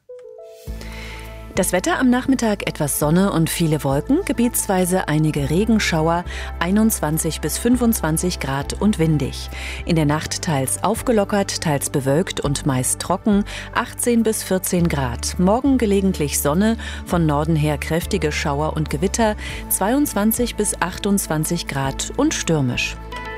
Das Wetter am Nachmittag etwas Sonne und viele Wolken, gebietsweise einige Regenschauer, einundzwanzig bis fünfundzwanzig Grad und windig. In der Nacht teils aufgelockert, teils bewölkt und meist trocken, achtzehn bis vierzehn Grad. Morgen gelegentlich Sonne, von Norden her kräftige Schauer und Gewitter, zweiundzwanzig bis achtundzwanzig Grad und stürmisch.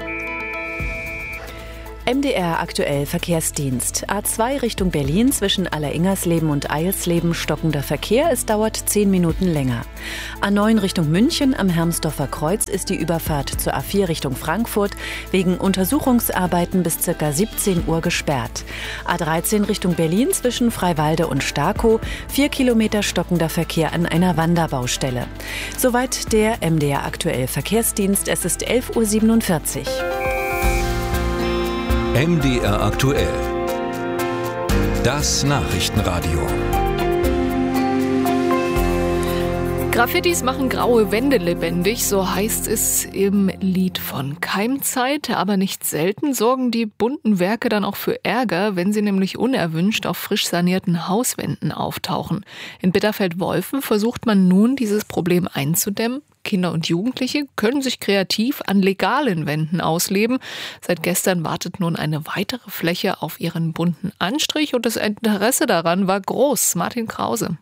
M D R aktuell Verkehrsdienst. A zwei Richtung Berlin zwischen Alleringersleben und Eilsleben stockender Verkehr. Es dauert zehn Minuten länger. A neun Richtung München am Hermsdorfer Kreuz ist die Überfahrt zur A vier Richtung Frankfurt wegen Untersuchungsarbeiten bis ca. siebzehn Uhr gesperrt. A dreizehn Richtung Berlin zwischen Freiwalde und Starkow. Vier Kilometer stockender Verkehr an einer Wanderbaustelle. Soweit der M D R aktuell Verkehrsdienst. Es ist elf Uhr siebenundvierzig. M D R aktuell. Das Nachrichtenradio. Graffitis machen graue Wände lebendig, so heißt es im Lied von Keimzeit. Aber nicht selten sorgen die bunten Werke dann auch für Ärger, wenn sie nämlich unerwünscht auf frisch sanierten Hauswänden auftauchen. In Bitterfeld-Wolfen versucht man nun, dieses Problem einzudämmen. Kinder und Jugendliche können sich kreativ an legalen Wänden ausleben. Seit gestern wartet nun eine weitere Fläche auf ihren bunten Anstrich und das Interesse daran war groß. Martin Krause.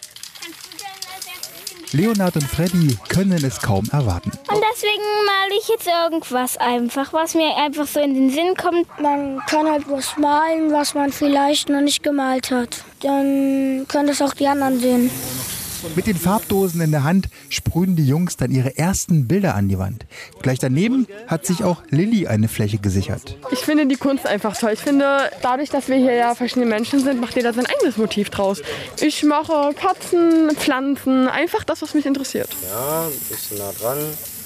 Leonard und Freddy können es kaum erwarten. Und deswegen male ich jetzt irgendwas einfach, was mir einfach so in den Sinn kommt. Man kann halt was malen, was man vielleicht noch nicht gemalt hat. Dann können das auch die anderen sehen. Mit den Farbdosen in der Hand sprühen die Jungs dann ihre ersten Bilder an die Wand. Gleich daneben hat sich auch Lilly eine Fläche gesichert. Ich finde die Kunst einfach toll. Ich finde, dadurch, dass wir hier ja verschiedene Menschen sind, macht jeder sein eigenes Motiv draus. Ich mache Katzen, Pflanzen, einfach das, was mich interessiert. Ja, ein bisschen nah dran.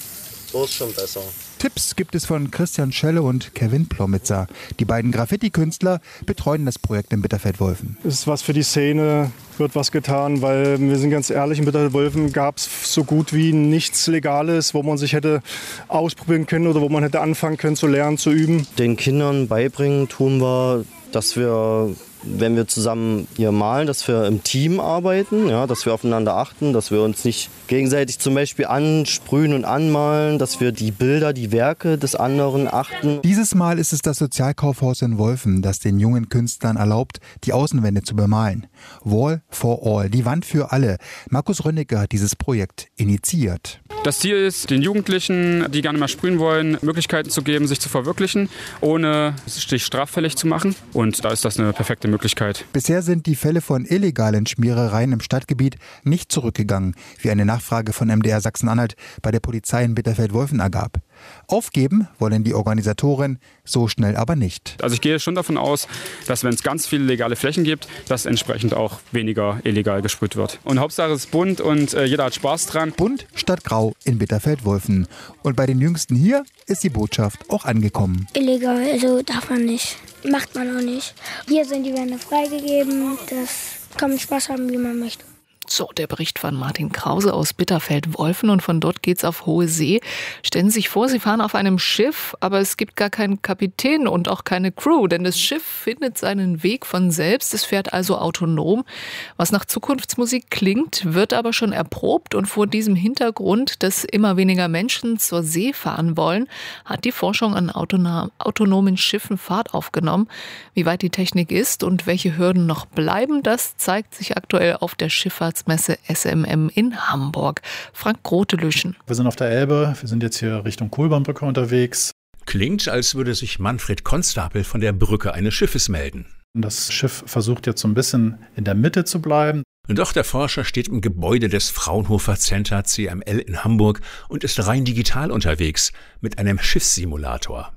So ist schon besser. Tipps gibt es von Christian Schelle und Kevin Plomitzer. Die beiden Graffiti-Künstler betreuen das Projekt in Bitterfeld-Wolfen. Es ist was für die Szene, wird was getan, weil wir sind ganz ehrlich, in Bitterfeld-Wolfen gab es so gut wie nichts Legales, wo man sich hätte ausprobieren können oder wo man hätte anfangen können zu lernen, zu üben. Den Kindern beibringen tun wir, dass wir, wenn wir zusammen hier malen, dass wir im Team arbeiten, ja, dass wir aufeinander achten, dass wir uns nicht gegenseitig zum Beispiel ansprühen und anmalen, dass wir die Bilder, die Werke des anderen achten. Dieses Mal ist es das Sozialkaufhaus in Wolfen, das den jungen Künstlern erlaubt, die Außenwände zu bemalen. Wall for All, die Wand für alle. Markus Rönnecke hat dieses Projekt initiiert. Das Ziel ist, den Jugendlichen, die gerne mal sprühen wollen, Möglichkeiten zu geben, sich zu verwirklichen, ohne sich straffällig zu machen. Und da ist das eine perfekte Möglichkeit. Bisher sind die Fälle von illegalen Schmierereien im Stadtgebiet nicht zurückgegangen, wie eine Nachfrage von M D R Sachsen-Anhalt bei der Polizei in Bitterfeld-Wolfen ergab. Aufgeben wollen die Organisatoren so schnell aber nicht. Also ich gehe schon davon aus, dass wenn es ganz viele legale Flächen gibt, dass entsprechend auch weniger illegal gesprüht wird. Und Hauptsache es ist bunt und äh, jeder hat Spaß dran. Bunt statt grau in Bitterfeld-Wolfen. Und bei den Jüngsten hier ist die Botschaft auch angekommen. Illegal, also darf man nicht. Macht man auch nicht. Hier sind die Wände freigegeben. Das kann man Spaß haben, wie man möchte. So, der Bericht von Martin Krause aus Bitterfeld-Wolfen und von dort geht's auf hohe See. Stellen Sie sich vor, Sie fahren auf einem Schiff, aber es gibt gar keinen Kapitän und auch keine Crew, denn das Schiff findet seinen Weg von selbst. Es fährt also autonom. Was nach Zukunftsmusik klingt, wird aber schon erprobt und vor diesem Hintergrund, dass immer weniger Menschen zur See fahren wollen, hat die Forschung an autonom, autonomen Schiffen Fahrt aufgenommen. Wie weit die Technik ist und welche Hürden noch bleiben, das zeigt sich aktuell auf der Schifffahrts Messe S M M in Hamburg. Frank Grotelüschen. Wir sind auf der Elbe, wir sind jetzt hier Richtung Kohlbahnbrücke unterwegs. Klingt, als würde sich Manfred Konstapel von der Brücke eines Schiffes melden. Das Schiff versucht jetzt so ein bisschen in der Mitte zu bleiben. Doch der Forscher steht im Gebäude des Fraunhofer Center C M L in Hamburg und ist rein digital unterwegs mit einem Schiffssimulator.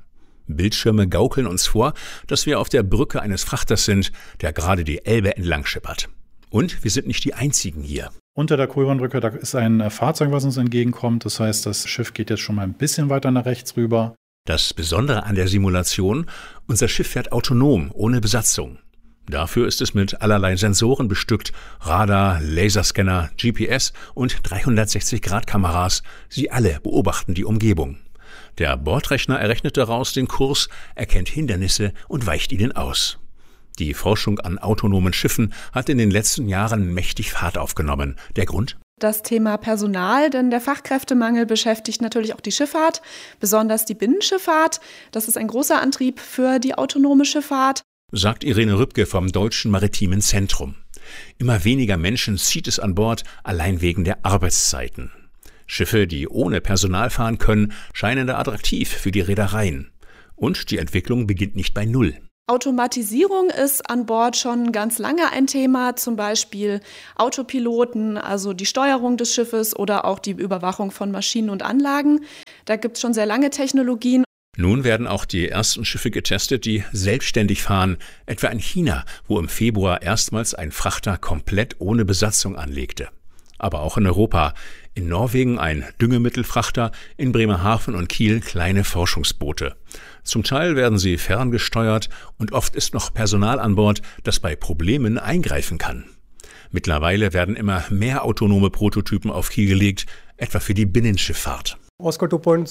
Bildschirme gaukeln uns vor, dass wir auf der Brücke eines Frachters sind, der gerade die Elbe entlang schippert. Und wir sind nicht die Einzigen hier. Unter der Kulbernbrücke, da ist ein Fahrzeug, was uns entgegenkommt. Das heißt, das Schiff geht jetzt schon mal ein bisschen weiter nach rechts rüber. Das Besondere an der Simulation, unser Schiff fährt autonom, ohne Besatzung. Dafür ist es mit allerlei Sensoren bestückt, Radar, Laserscanner, G P S und dreihundertsechzig Grad Kameras. Sie alle beobachten die Umgebung. Der Bordrechner errechnet daraus den Kurs, erkennt Hindernisse und weicht ihnen aus. Die Forschung an autonomen Schiffen hat in den letzten Jahren mächtig Fahrt aufgenommen. Der Grund? Das Thema Personal, denn der Fachkräftemangel beschäftigt natürlich auch die Schifffahrt, besonders die Binnenschifffahrt. Das ist ein großer Antrieb für die autonome Schifffahrt, sagt Irene Rübke vom Deutschen Maritimen Zentrum. Immer weniger Menschen zieht es an Bord, allein wegen der Arbeitszeiten. Schiffe, die ohne Personal fahren können, scheinen da attraktiv für die Reedereien. Und die Entwicklung beginnt nicht bei Null. Automatisierung ist an Bord schon ganz lange ein Thema, zum Beispiel Autopiloten, also die Steuerung des Schiffes oder auch die Überwachung von Maschinen und Anlagen. Da gibt es schon sehr lange Technologien. Nun werden auch die ersten Schiffe getestet, die selbstständig fahren, etwa in China, wo im Februar erstmals ein Frachter komplett ohne Besatzung anlegte. Aber auch in Europa, in Norwegen ein Düngemittelfrachter, in Bremerhaven und Kiel kleine Forschungsboote. Zum Teil werden sie ferngesteuert und oft ist noch Personal an Bord, das bei Problemen eingreifen kann. Mittlerweile werden immer mehr autonome Prototypen auf Kiel gelegt, etwa für die Binnenschifffahrt. Oscar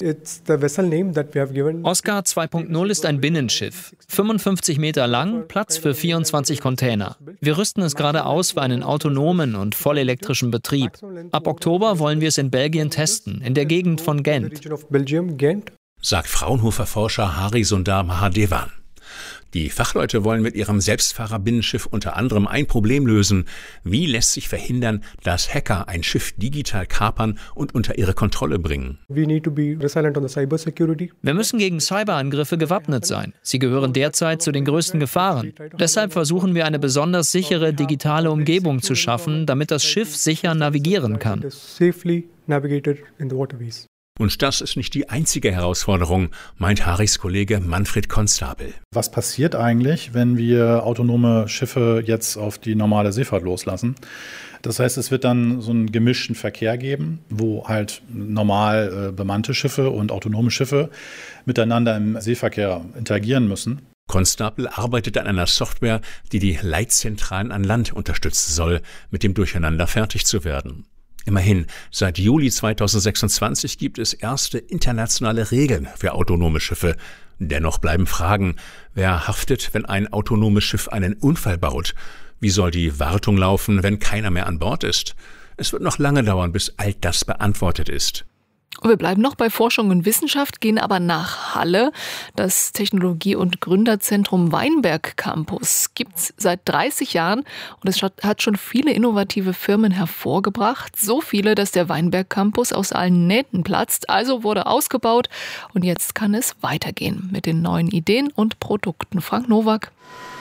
zwei Punkt null ist ein Binnenschiff, fünfundfünfzig Meter lang, Platz für vierundzwanzig Container. Wir rüsten es gerade aus für einen autonomen und vollelektrischen Betrieb. Ab Oktober wollen wir es in Belgien testen, in der Gegend von Gent, sagt Fraunhofer-Forscher Hari Sundar Mahadevan. Die Fachleute wollen mit ihrem Selbstfahrer-Binnenschiff unter anderem ein Problem lösen. Wie lässt sich verhindern, dass Hacker ein Schiff digital kapern und unter ihre Kontrolle bringen? Wir müssen gegen Cyberangriffe gewappnet sein. Sie gehören derzeit zu den größten Gefahren. Deshalb versuchen wir eine besonders sichere digitale Umgebung zu schaffen, damit das Schiff sicher navigieren kann. Und das ist nicht die einzige Herausforderung, meint Haris Kollege Manfred Konstapel. Was passiert eigentlich, wenn wir autonome Schiffe jetzt auf die normale Seefahrt loslassen? Das heißt, es wird dann so einen gemischten Verkehr geben, wo halt normal äh, bemannte Schiffe und autonome Schiffe miteinander im Seeverkehr interagieren müssen. Konstapel arbeitet an einer Software, die die Leitzentralen an Land unterstützen soll, mit dem Durcheinander fertig zu werden. Immerhin, seit Juli zweitausendsechsundzwanzig gibt es erste internationale Regeln für autonome Schiffe. Dennoch bleiben Fragen, wer haftet, wenn ein autonomes Schiff einen Unfall baut? Wie soll die Wartung laufen, wenn keiner mehr an Bord ist? Es wird noch lange dauern, bis all das beantwortet ist. Wir bleiben noch bei Forschung und Wissenschaft, gehen aber nach Halle. Das Technologie- und Gründerzentrum Weinberg Campus gibt es seit dreißig Jahren und es hat schon viele innovative Firmen hervorgebracht. So viele, dass der Weinberg Campus aus allen Nähten platzt. Also wurde ausgebaut und jetzt kann es weitergehen mit den neuen Ideen und Produkten. Frank Nowak.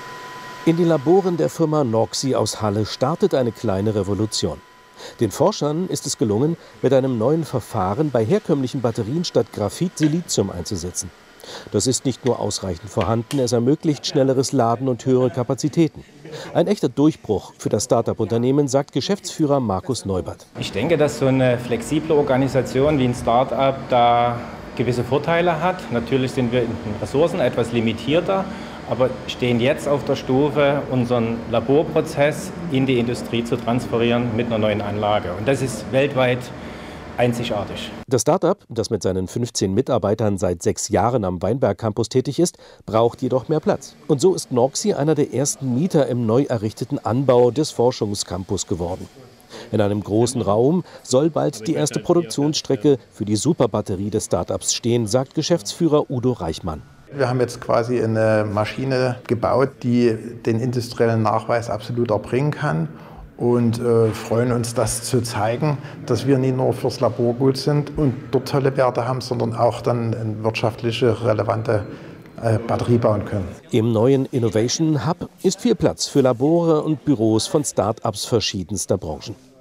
In den Laboren der Firma Norxi aus Halle startet eine kleine Revolution. Den Forschern ist es gelungen, mit einem neuen Verfahren bei herkömmlichen Batterien statt Graphit Silizium einzusetzen. Das ist nicht nur ausreichend vorhanden, es ermöglicht schnelleres Laden und höhere Kapazitäten. Ein echter Durchbruch für das Start-up-Unternehmen, sagt Geschäftsführer Markus Neubert. Ich denke, dass so eine flexible Organisation wie ein Start-up da gewisse Vorteile hat. Natürlich sind wir in den Ressourcen etwas limitierter, aber stehen jetzt auf der Stufe, unseren Laborprozess in die Industrie zu transferieren mit einer neuen Anlage. Und das ist weltweit einzigartig. Das Start-up, das mit seinen fünfzehn Mitarbeitern seit sechs Jahren am Weinberg Campus tätig ist, braucht jedoch mehr Platz. Und so ist Norxi einer der ersten Mieter im neu errichteten Anbau des Forschungscampus geworden. In einem großen Raum soll bald die erste Produktionsstrecke für die Superbatterie des Start-ups stehen, sagt Geschäftsführer Udo Reichmann. Wir haben jetzt quasi eine Maschine gebaut, die den industriellen Nachweis absolut erbringen kann und äh, freuen uns, das zu zeigen, dass wir nicht nur fürs Labor gut sind und dort tolle Werte haben, sondern auch dann eine wirtschaftliche, relevante äh, Batterie bauen können. Im neuen Innovation Hub ist viel Platz für Labore und Büros von Start-ups verschiedenster Branchen.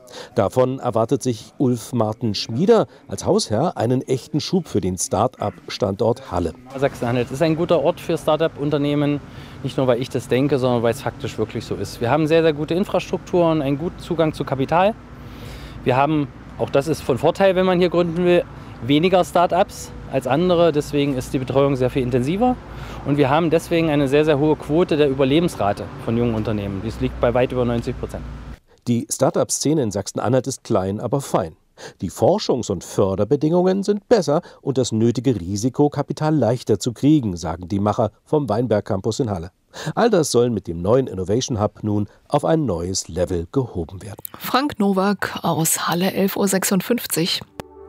Davon erwartet sich Ulf Martin Schmieder als Hausherr einen echten Schub für den Start-up-Standort Halle. Sachsen-Anhalt ist ein guter Ort für Start-up-Unternehmen, nicht nur weil ich das denke, sondern weil es faktisch wirklich so ist. Wir haben sehr, sehr gute Infrastrukturen, einen guten Zugang zu Kapital. Wir haben, auch das ist von Vorteil, wenn man hier gründen will, weniger Start-ups als andere. Deswegen ist die Betreuung sehr viel intensiver. Und wir haben deswegen eine sehr, sehr hohe Quote der Überlebensrate von jungen Unternehmen. Dies liegt bei weit über neunzig Prozent. Die Start-up-Szene in Sachsen-Anhalt ist klein, aber fein. Die Forschungs- und Förderbedingungen sind besser und das nötige Risikokapital leichter zu kriegen, sagen die Macher vom Weinberg Campus in Halle. All das soll mit dem neuen Innovation Hub nun auf ein neues Level gehoben werden. Frank Nowak aus Halle, elf Uhr sechsundfünfzig.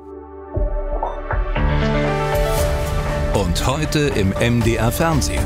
Und heute im M D R Fernsehen.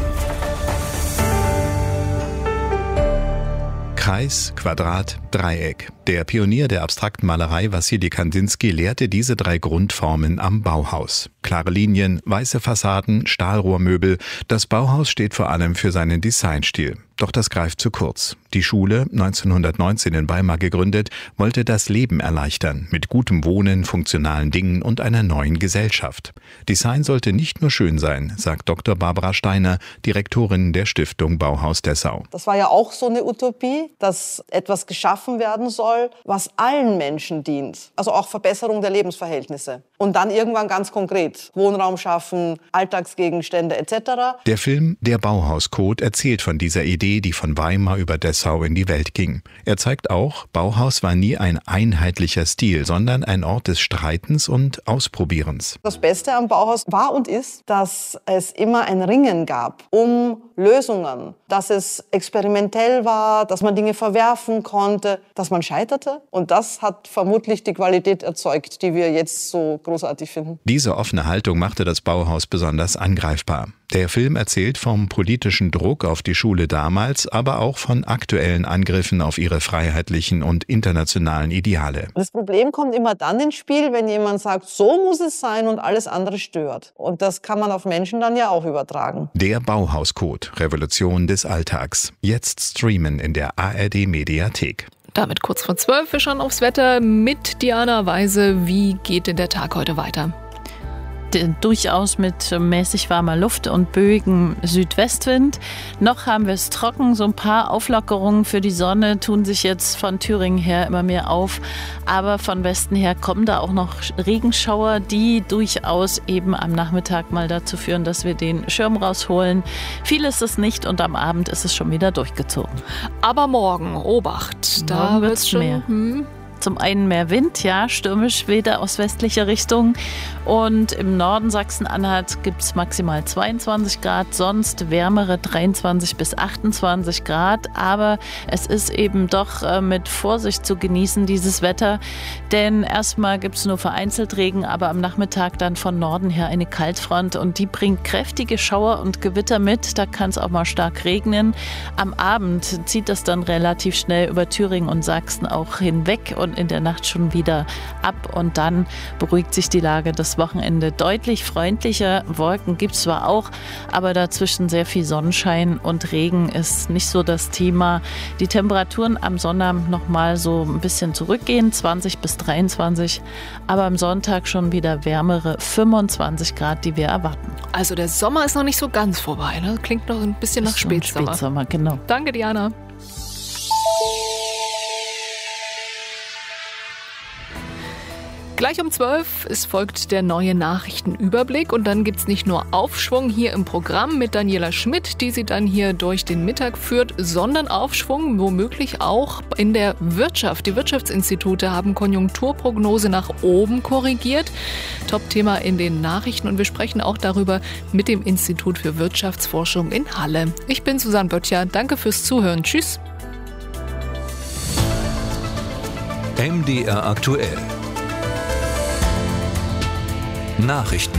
Kreis, Quadrat, Dreieck. Der Pionier der abstrakten Malerei Wassili Kandinsky lehrte diese drei Grundformen am Bauhaus. Klare Linien, weiße Fassaden, Stahlrohrmöbel. Das Bauhaus steht vor allem für seinen Designstil. Doch das greift zu kurz. Die Schule, neunzehnhundertneunzehn in Weimar gegründet, wollte das Leben erleichtern, mit gutem Wohnen, funktionalen Dingen und einer neuen Gesellschaft. Design sollte nicht nur schön sein, sagt Doktor Barbara Steiner, Direktorin der Stiftung Bauhaus Dessau. Das war ja auch so eine Utopie, dass etwas geschaffen werden soll, was allen Menschen dient. Also auch Verbesserung der Lebensverhältnisse. Und dann irgendwann ganz konkret Wohnraum schaffen, Alltagsgegenstände et cetera. Der Film Der Bauhauscode erzählt von dieser Idee, die von Weimar über Dessau in die Welt ging. Er zeigt auch, Bauhaus war nie ein einheitlicher Stil, sondern ein Ort des Streitens und Ausprobierens. Das Beste am Bauhaus war und ist, dass es immer ein Ringen gab um Lösungen, dass es experimentell war, dass man Dinge verwerfen konnte, dass man scheiterte. Und das hat vermutlich die Qualität erzeugt, die wir jetzt so großartig finden. Diese offene Haltung machte das Bauhaus besonders angreifbar. Der Film erzählt vom politischen Druck auf die Schule damals, aber auch von aktuellen Angriffen auf ihre freiheitlichen und internationalen Ideale. Das Problem kommt immer dann ins Spiel, wenn jemand sagt, so muss es sein und alles andere stört. Und das kann man auf Menschen dann ja auch übertragen. Der Bauhauscode, Revolution des Alltags. Jetzt streamen in der A R D-Mediathek. Damit kurz vor zwölf, wir schauen aufs Wetter mit Diana Weise. Wie geht denn der Tag heute weiter? Durchaus mit mäßig warmer Luft und böigem Südwestwind. Noch haben wir es trocken, so ein paar Auflockerungen für die Sonne tun sich jetzt von Thüringen her immer mehr auf, aber von Westen her kommen da auch noch Regenschauer, die durchaus eben am Nachmittag mal dazu führen, dass wir den Schirm rausholen. Viel ist es nicht und am Abend ist es schon wieder durchgezogen. Aber morgen, Obacht, da wird es schon mehr. Hm. Zum einen mehr Wind, ja, stürmisch wieder aus westlicher Richtung. Und im Norden Sachsen-Anhalt gibt es maximal zweiundzwanzig Grad, sonst wärmere dreiundzwanzig bis achtundzwanzig Grad. Aber es ist eben doch äh, mit Vorsicht zu genießen, dieses Wetter. Denn erstmal gibt es nur vereinzelt Regen, aber am Nachmittag dann von Norden her eine Kaltfront. Und die bringt kräftige Schauer und Gewitter mit. Da kann es auch mal stark regnen. Am Abend zieht das dann relativ schnell über Thüringen und Sachsen auch hinweg und in der Nacht schon wieder ab und dann beruhigt sich die Lage das Wochenende deutlich freundlicher. Wolken gibt es zwar auch, aber dazwischen sehr viel Sonnenschein und Regen ist nicht so das Thema. Die Temperaturen am Sonnabend noch mal so ein bisschen zurückgehen, zwanzig bis dreiundzwanzig, aber am Sonntag schon wieder wärmere fünfundzwanzig Grad, die wir erwarten. Also der Sommer ist noch nicht so ganz vorbei, ne? Klingt noch ein bisschen nach Spätsommer. Spätsommer, genau. Danke, Diana. Gleich um zwölf, es folgt der neue Nachrichtenüberblick und dann gibt es nicht nur Aufschwung hier im Programm mit Daniela Schmidt, die sie dann hier durch den Mittag führt, sondern Aufschwung womöglich auch in der Wirtschaft. Die Wirtschaftsinstitute haben Konjunkturprognose nach oben korrigiert. Top-Thema in den Nachrichten und wir sprechen auch darüber mit dem Institut für Wirtschaftsforschung in Halle. Ich bin Susanne Böttcher, danke fürs Zuhören. Tschüss. M D R aktuell. Nachrichten.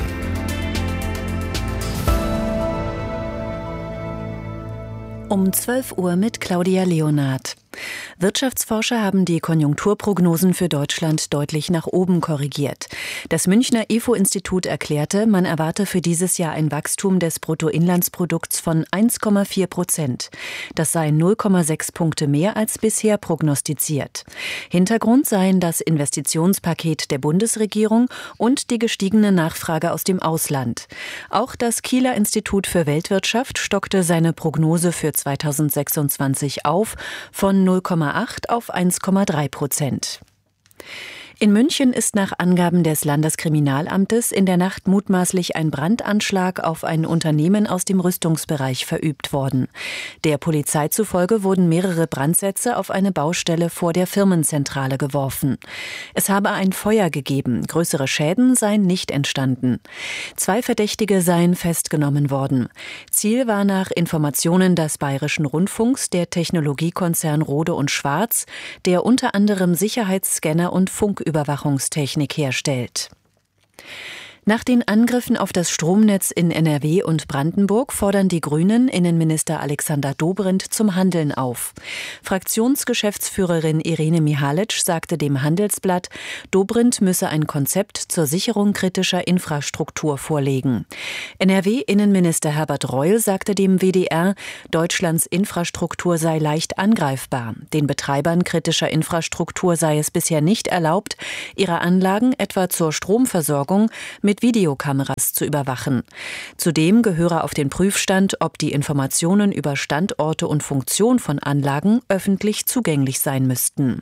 Um zwölf Uhr mit Claudia Leonhardt. Wirtschaftsforscher haben die Konjunkturprognosen für Deutschland deutlich nach oben korrigiert. Das Münchner I F O-Institut erklärte, man erwarte für dieses Jahr ein Wachstum des Bruttoinlandsprodukts von eins Komma vier Prozent. Das sei null Komma sechs Punkte mehr als bisher prognostiziert. Hintergrund seien das Investitionspaket der Bundesregierung und die gestiegene Nachfrage aus dem Ausland. Auch das Kieler Institut für Weltwirtschaft stockte seine Prognose für zweitausendsechsundzwanzig auf von null Komma acht auf eins Komma drei Prozent. In München ist nach Angaben des Landeskriminalamtes in der Nacht mutmaßlich ein Brandanschlag auf ein Unternehmen aus dem Rüstungsbereich verübt worden. Der Polizei zufolge wurden mehrere Brandsätze auf eine Baustelle vor der Firmenzentrale geworfen. Es habe ein Feuer gegeben, größere Schäden seien nicht entstanden. Zwei Verdächtige seien festgenommen worden. Ziel war nach Informationen des Bayerischen Rundfunks der Technologiekonzern Rohde und Schwarz, der unter anderem Sicherheitsscanner und Funk Überwachungstechnik herstellt. Nach den Angriffen auf das Stromnetz in N R W und Brandenburg fordern die Grünen Innenminister Alexander Dobrindt zum Handeln auf. Fraktionsgeschäftsführerin Irene Mihalic sagte dem Handelsblatt, Dobrindt müsse ein Konzept zur Sicherung kritischer Infrastruktur vorlegen. N R W-Innenminister Herbert Reul sagte dem W D R, Deutschlands Infrastruktur sei leicht angreifbar. Den Betreibern kritischer Infrastruktur sei es bisher nicht erlaubt, ihre Anlagen etwa zur Stromversorgung mit Videokameras zu überwachen. Zudem gehöre auf den Prüfstand, ob die Informationen über Standorte und Funktion von Anlagen öffentlich zugänglich sein müssten.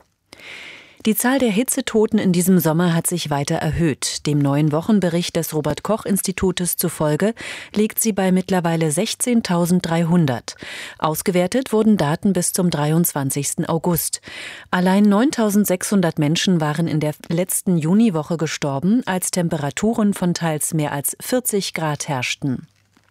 Die Zahl der Hitzetoten in diesem Sommer hat sich weiter erhöht. Dem neuen Wochenbericht des Robert-Koch-Institutes zufolge liegt sie bei mittlerweile sechzehntausenddreihundert. Ausgewertet wurden Daten bis zum dreiundzwanzigsten August. Allein neuntausendsechshundert Menschen waren in der letzten Juniwoche gestorben, als Temperaturen von teils mehr als vierzig Grad herrschten.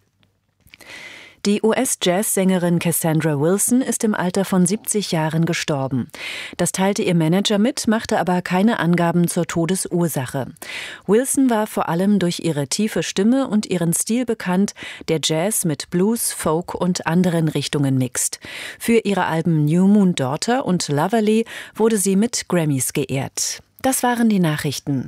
Die U S-Jazz-Sängerin Cassandra Wilson ist im Alter von siebzig Jahren gestorben. Das teilte ihr Manager mit, machte aber keine Angaben zur Todesursache. Wilson war vor allem durch ihre tiefe Stimme und ihren Stil bekannt, der Jazz mit Blues, Folk und anderen Richtungen mixt. Für ihre Alben New Moon Daughter und Loverly wurde sie mit Grammys geehrt. Das waren die Nachrichten.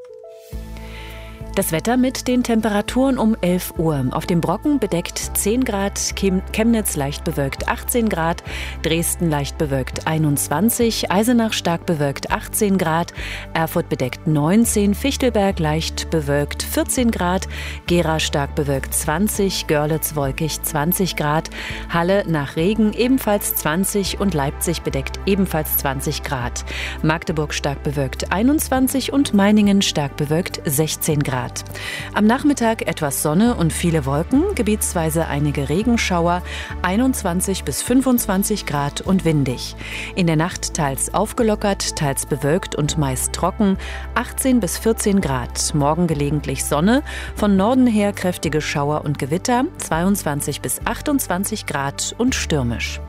Das Wetter mit den Temperaturen um elf Uhr. Auf dem Brocken bedeckt zehn Grad, Chemnitz leicht bewölkt achtzehn Grad, Dresden leicht bewölkt einundzwanzig, Eisenach stark bewölkt achtzehn Grad, Erfurt bedeckt neunzehn, Fichtelberg leicht bewölkt vierzehn Grad, Gera stark bewölkt zwanzig, Görlitz wolkig zwanzig Grad, Halle nach Regen ebenfalls zwanzig und Leipzig bedeckt ebenfalls zwanzig Grad. Magdeburg stark bewölkt einundzwanzig und Meiningen stark bewölkt sechzehn Grad. Am Nachmittag etwas Sonne und viele Wolken, gebietsweise einige Regenschauer, einundzwanzig bis fünfundzwanzig Grad und windig. In der Nacht teils aufgelockert, teils bewölkt und meist trocken, achtzehn bis vierzehn Grad. Morgen gelegentlich Sonne, von Norden her kräftige Schauer und Gewitter, zweiundzwanzig bis achtundzwanzig Grad und stürmisch.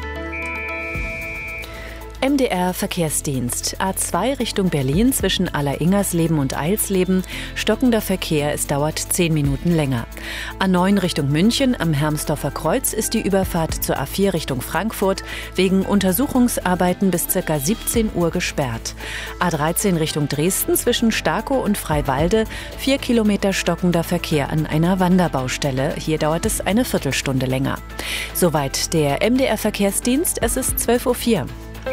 M D R Verkehrsdienst. A zwei Richtung Berlin zwischen Alleringersleben und Eilsleben. Stockender Verkehr, es dauert zehn Minuten länger. A neun Richtung München am Hermsdorfer Kreuz ist die Überfahrt zur A vier Richtung Frankfurt wegen Untersuchungsarbeiten bis ca. siebzehn Uhr gesperrt. A dreizehn Richtung Dresden zwischen Starkow und Freiwalde. Vier Kilometer stockender Verkehr an einer Wanderbaustelle. Hier dauert es eine Viertelstunde länger. Soweit der M D R Verkehrsdienst. Es ist zwölf Uhr vier.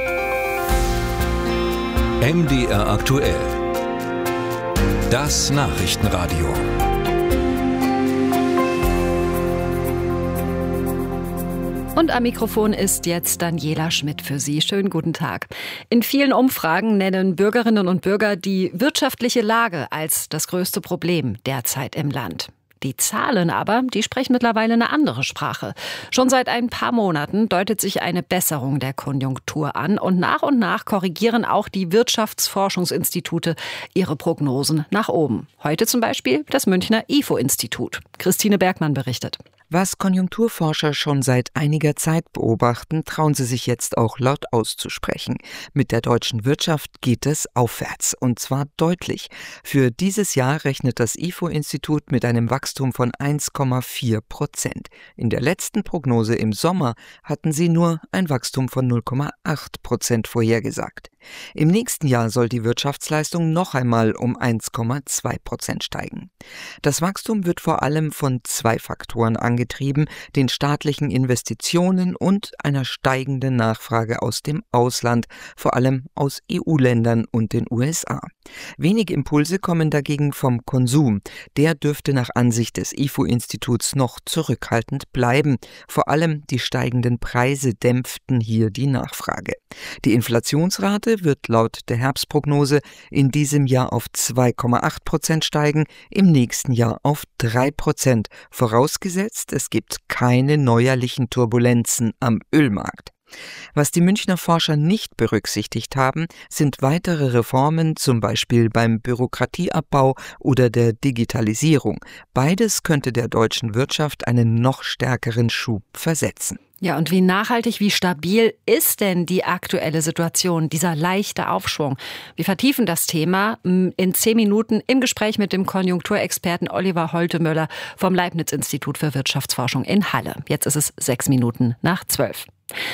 M D R aktuell. Das Nachrichtenradio. Und am Mikrofon ist jetzt Daniela Schmidt für Sie. Schönen guten Tag. In vielen Umfragen nennen Bürgerinnen und Bürger die wirtschaftliche Lage als das größte Problem derzeit im Land. Die Zahlen aber, die sprechen mittlerweile eine andere Sprache. Schon seit ein paar Monaten deutet sich eine Besserung der Konjunktur an und nach und nach korrigieren auch die Wirtschaftsforschungsinstitute ihre Prognosen nach oben. Heute zum Beispiel das Münchner I F O-Institut. Christine Bergmann berichtet. Was Konjunkturforscher schon seit einiger Zeit beobachten, trauen sie sich jetzt auch laut auszusprechen. Mit der deutschen Wirtschaft geht es aufwärts, und zwar deutlich. Für dieses Jahr rechnet das I F O-Institut mit einem Wachstum von eins Komma vier Prozent. In der letzten Prognose im Sommer hatten sie nur ein Wachstum von null Komma acht Prozent vorhergesagt. Im nächsten Jahr soll die Wirtschaftsleistung noch einmal um eins Komma zwei Prozent steigen. Das Wachstum wird vor allem von zwei Faktoren angetrieben, den staatlichen Investitionen und einer steigenden Nachfrage aus dem Ausland, vor allem aus E U-Ländern und den U S A. Wenige Impulse kommen dagegen vom Konsum. Der dürfte nach Ansicht des I F O-Instituts noch zurückhaltend bleiben. Vor allem die steigenden Preise dämpften hier die Nachfrage. Die Inflationsrate wird laut der Herbstprognose in diesem Jahr auf zwei Komma acht Prozent steigen, im nächsten Jahr auf drei Prozent, vorausgesetzt, es gibt keine neuerlichen Turbulenzen am Ölmarkt. Was die Münchner Forscher nicht berücksichtigt haben, sind weitere Reformen, zum Beispiel beim Bürokratieabbau oder der Digitalisierung. Beides könnte der deutschen Wirtschaft einen noch stärkeren Schub versetzen. Ja, und wie nachhaltig, wie stabil ist denn die aktuelle Situation, dieser leichte Aufschwung? Wir vertiefen das Thema in zehn Minuten im Gespräch mit dem Konjunkturexperten Oliver Holtemöller vom Leibniz-Institut für Wirtschaftsforschung in Halle. Jetzt ist es sechs Minuten nach zwölf.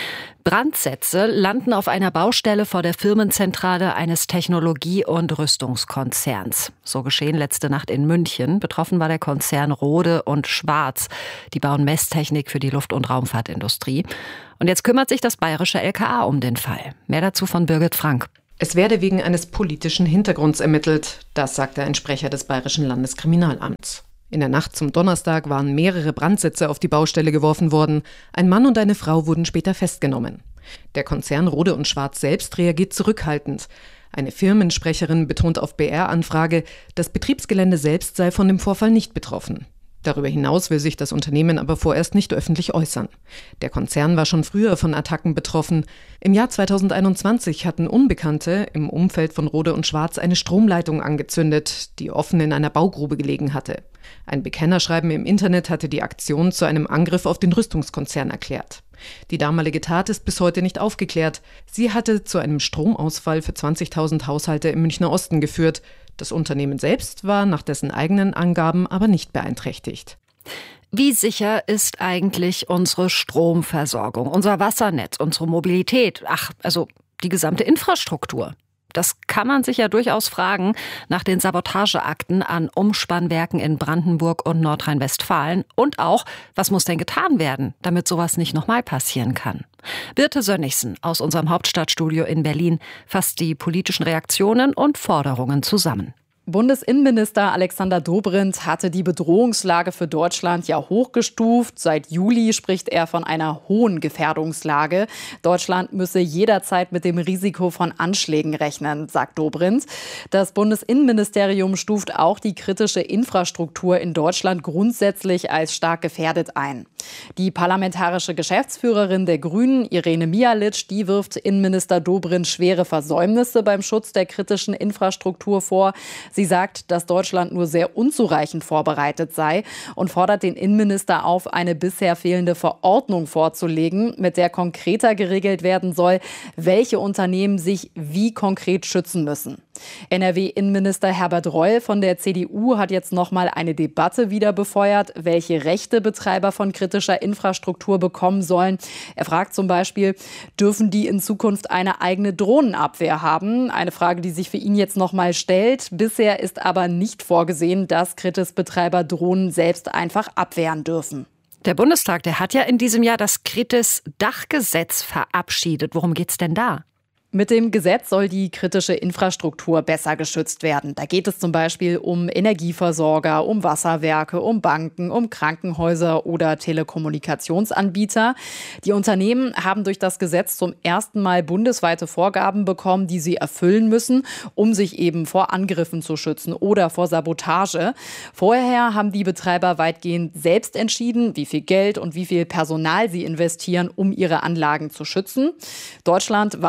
Brandsätze landen auf einer Baustelle vor der Firmenzentrale eines Technologie- und Rüstungskonzerns. So geschehen letzte Nacht in München. Betroffen war der Konzern Rohde und Schwarz. Die bauen Messtechnik für die Luft- und Raumfahrtindustrie. Und jetzt kümmert sich das bayerische L K A um den Fall. Mehr dazu von Birgit Frank. Es werde wegen eines politischen Hintergrunds ermittelt. Das sagte ein Sprecher des Bayerischen Landeskriminalamts. In der Nacht zum Donnerstag waren mehrere Brandsätze auf die Baustelle geworfen worden. Ein Mann und eine Frau wurden später festgenommen. Der Konzern Rohde und Schwarz selbst reagiert zurückhaltend. Eine Firmensprecherin betont auf B R-Anfrage, das Betriebsgelände selbst sei von dem Vorfall nicht betroffen. Darüber hinaus will sich das Unternehmen aber vorerst nicht öffentlich äußern. Der Konzern war schon früher von Attacken betroffen. Im Jahr zweitausendeinundzwanzig hatten Unbekannte im Umfeld von Rohde und Schwarz eine Stromleitung angezündet, die offen in einer Baugrube gelegen hatte. Ein Bekennerschreiben im Internet hatte die Aktion zu einem Angriff auf den Rüstungskonzern erklärt. Die damalige Tat ist bis heute nicht aufgeklärt. Sie hatte zu einem Stromausfall für zwanzigtausend Haushalte im Münchner Osten geführt. Das Unternehmen selbst war nach dessen eigenen Angaben aber nicht beeinträchtigt. Wie sicher ist eigentlich unsere Stromversorgung, unser Wassernetz, unsere Mobilität, ach, also die gesamte Infrastruktur? Das kann man sich ja durchaus fragen nach den Sabotageakten an Umspannwerken in Brandenburg und Nordrhein-Westfalen. Und auch, was muss denn getan werden, damit sowas nicht nochmal passieren kann? Birte Sönnigsen aus unserem Hauptstadtstudio in Berlin fasst die politischen Reaktionen und Forderungen zusammen. Bundesinnenminister Alexander Dobrindt hatte die Bedrohungslage für Deutschland ja hochgestuft. Seit Juli spricht er von einer hohen Gefährdungslage. Deutschland müsse jederzeit mit dem Risiko von Anschlägen rechnen, sagt Dobrindt. Das Bundesinnenministerium stuft auch die kritische Infrastruktur in Deutschland grundsätzlich als stark gefährdet ein. Die parlamentarische Geschäftsführerin der Grünen, Irene Mialic, die wirft Innenminister Dobrindt schwere Versäumnisse beim Schutz der kritischen Infrastruktur vor. Sie sagt, dass Deutschland nur sehr unzureichend vorbereitet sei und fordert den Innenminister auf, eine bisher fehlende Verordnung vorzulegen, mit der konkreter geregelt werden soll, welche Unternehmen sich wie konkret schützen müssen. N R W-Innenminister Herbert Reul von der C D U hat jetzt noch mal eine Debatte wieder befeuert, welche Rechte Betreiber von kritischer Infrastruktur bekommen sollen. Er fragt zum Beispiel, dürfen die in Zukunft eine eigene Drohnenabwehr haben? Eine Frage, die sich für ihn jetzt noch mal stellt. Bisher ist aber nicht vorgesehen, dass Kritis-Betreiber Drohnen selbst einfach abwehren dürfen. Der Bundestag, der hat ja in diesem Jahr das Kritis-Dachgesetz verabschiedet. Worum geht's denn da? Mit dem Gesetz soll die kritische Infrastruktur besser geschützt werden. Da geht es zum Beispiel um Energieversorger, um Wasserwerke, um Banken, um Krankenhäuser oder Telekommunikationsanbieter. Die Unternehmen haben durch das Gesetz zum ersten Mal bundesweite Vorgaben bekommen, die sie erfüllen müssen, um sich eben vor Angriffen zu schützen oder vor Sabotage. Vorher haben die Betreiber weitgehend selbst entschieden, wie viel Geld und wie viel Personal sie investieren, um ihre Anlagen zu schützen. Deutschland war mit diesem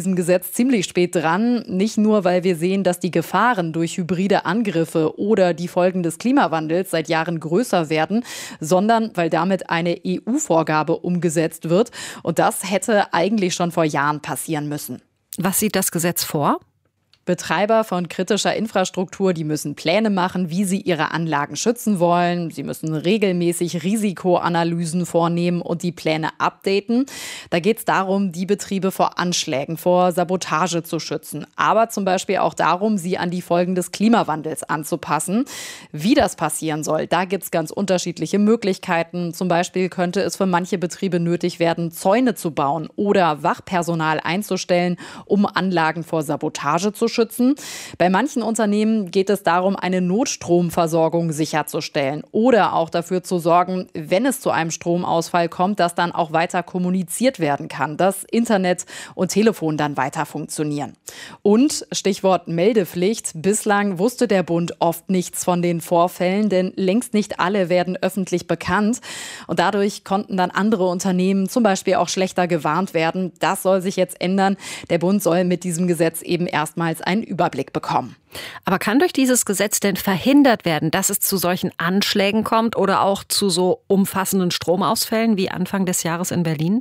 diesem Gesetz ziemlich spät dran. Nicht nur, weil wir sehen, dass die Gefahren durch hybride Angriffe oder die Folgen des Klimawandels seit Jahren größer werden, sondern weil damit eine E U-Vorgabe umgesetzt wird. Und das hätte eigentlich schon vor Jahren passieren müssen. Was sieht das Gesetz vor? Betreiber von kritischer Infrastruktur, die müssen Pläne machen, wie sie ihre Anlagen schützen wollen. Sie müssen regelmäßig Risikoanalysen vornehmen und die Pläne updaten. Da geht es darum, die Betriebe vor Anschlägen, vor Sabotage zu schützen. Aber zum Beispiel auch darum, sie an die Folgen des Klimawandels anzupassen. Wie das passieren soll, da gibt es ganz unterschiedliche Möglichkeiten. Zum Beispiel könnte es für manche Betriebe nötig werden, Zäune zu bauen oder Wachpersonal einzustellen, um Anlagen vor Sabotage zu schützen. schützen. Bei manchen Unternehmen geht es darum, eine Notstromversorgung sicherzustellen oder auch dafür zu sorgen, wenn es zu einem Stromausfall kommt, dass dann auch weiter kommuniziert werden kann, dass Internet und Telefon dann weiter funktionieren. Und Stichwort Meldepflicht. Bislang wusste der Bund oft nichts von den Vorfällen, denn längst nicht alle werden öffentlich bekannt. Und dadurch konnten dann andere Unternehmen zum Beispiel auch schlechter gewarnt werden. Das soll sich jetzt ändern. Der Bund soll mit diesem Gesetz eben erstmals einen Überblick bekommen. Aber kann durch dieses Gesetz denn verhindert werden, dass es zu solchen Anschlägen kommt oder auch zu so umfassenden Stromausfällen wie Anfang des Jahres in Berlin?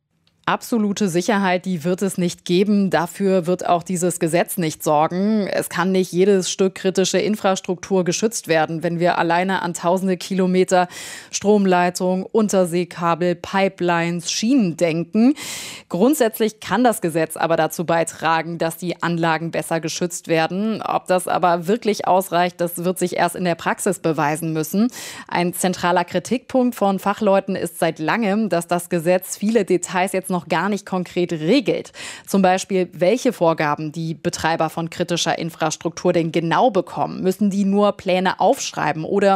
Absolute Sicherheit, die wird es nicht geben. Dafür wird auch dieses Gesetz nicht sorgen. Es kann nicht jedes Stück kritische Infrastruktur geschützt werden, wenn wir alleine an tausende Kilometer Stromleitung, Unterseekabel, Pipelines, Schienen denken. Grundsätzlich kann das Gesetz aber dazu beitragen, dass die Anlagen besser geschützt werden. Ob das aber wirklich ausreicht, das wird sich erst in der Praxis beweisen müssen. Ein zentraler Kritikpunkt von Fachleuten ist seit langem, dass das Gesetz viele Details jetzt noch noch gar nicht konkret regelt. Zum Beispiel, welche Vorgaben die Betreiber von kritischer Infrastruktur denn genau bekommen. Müssen die nur Pläne aufschreiben oder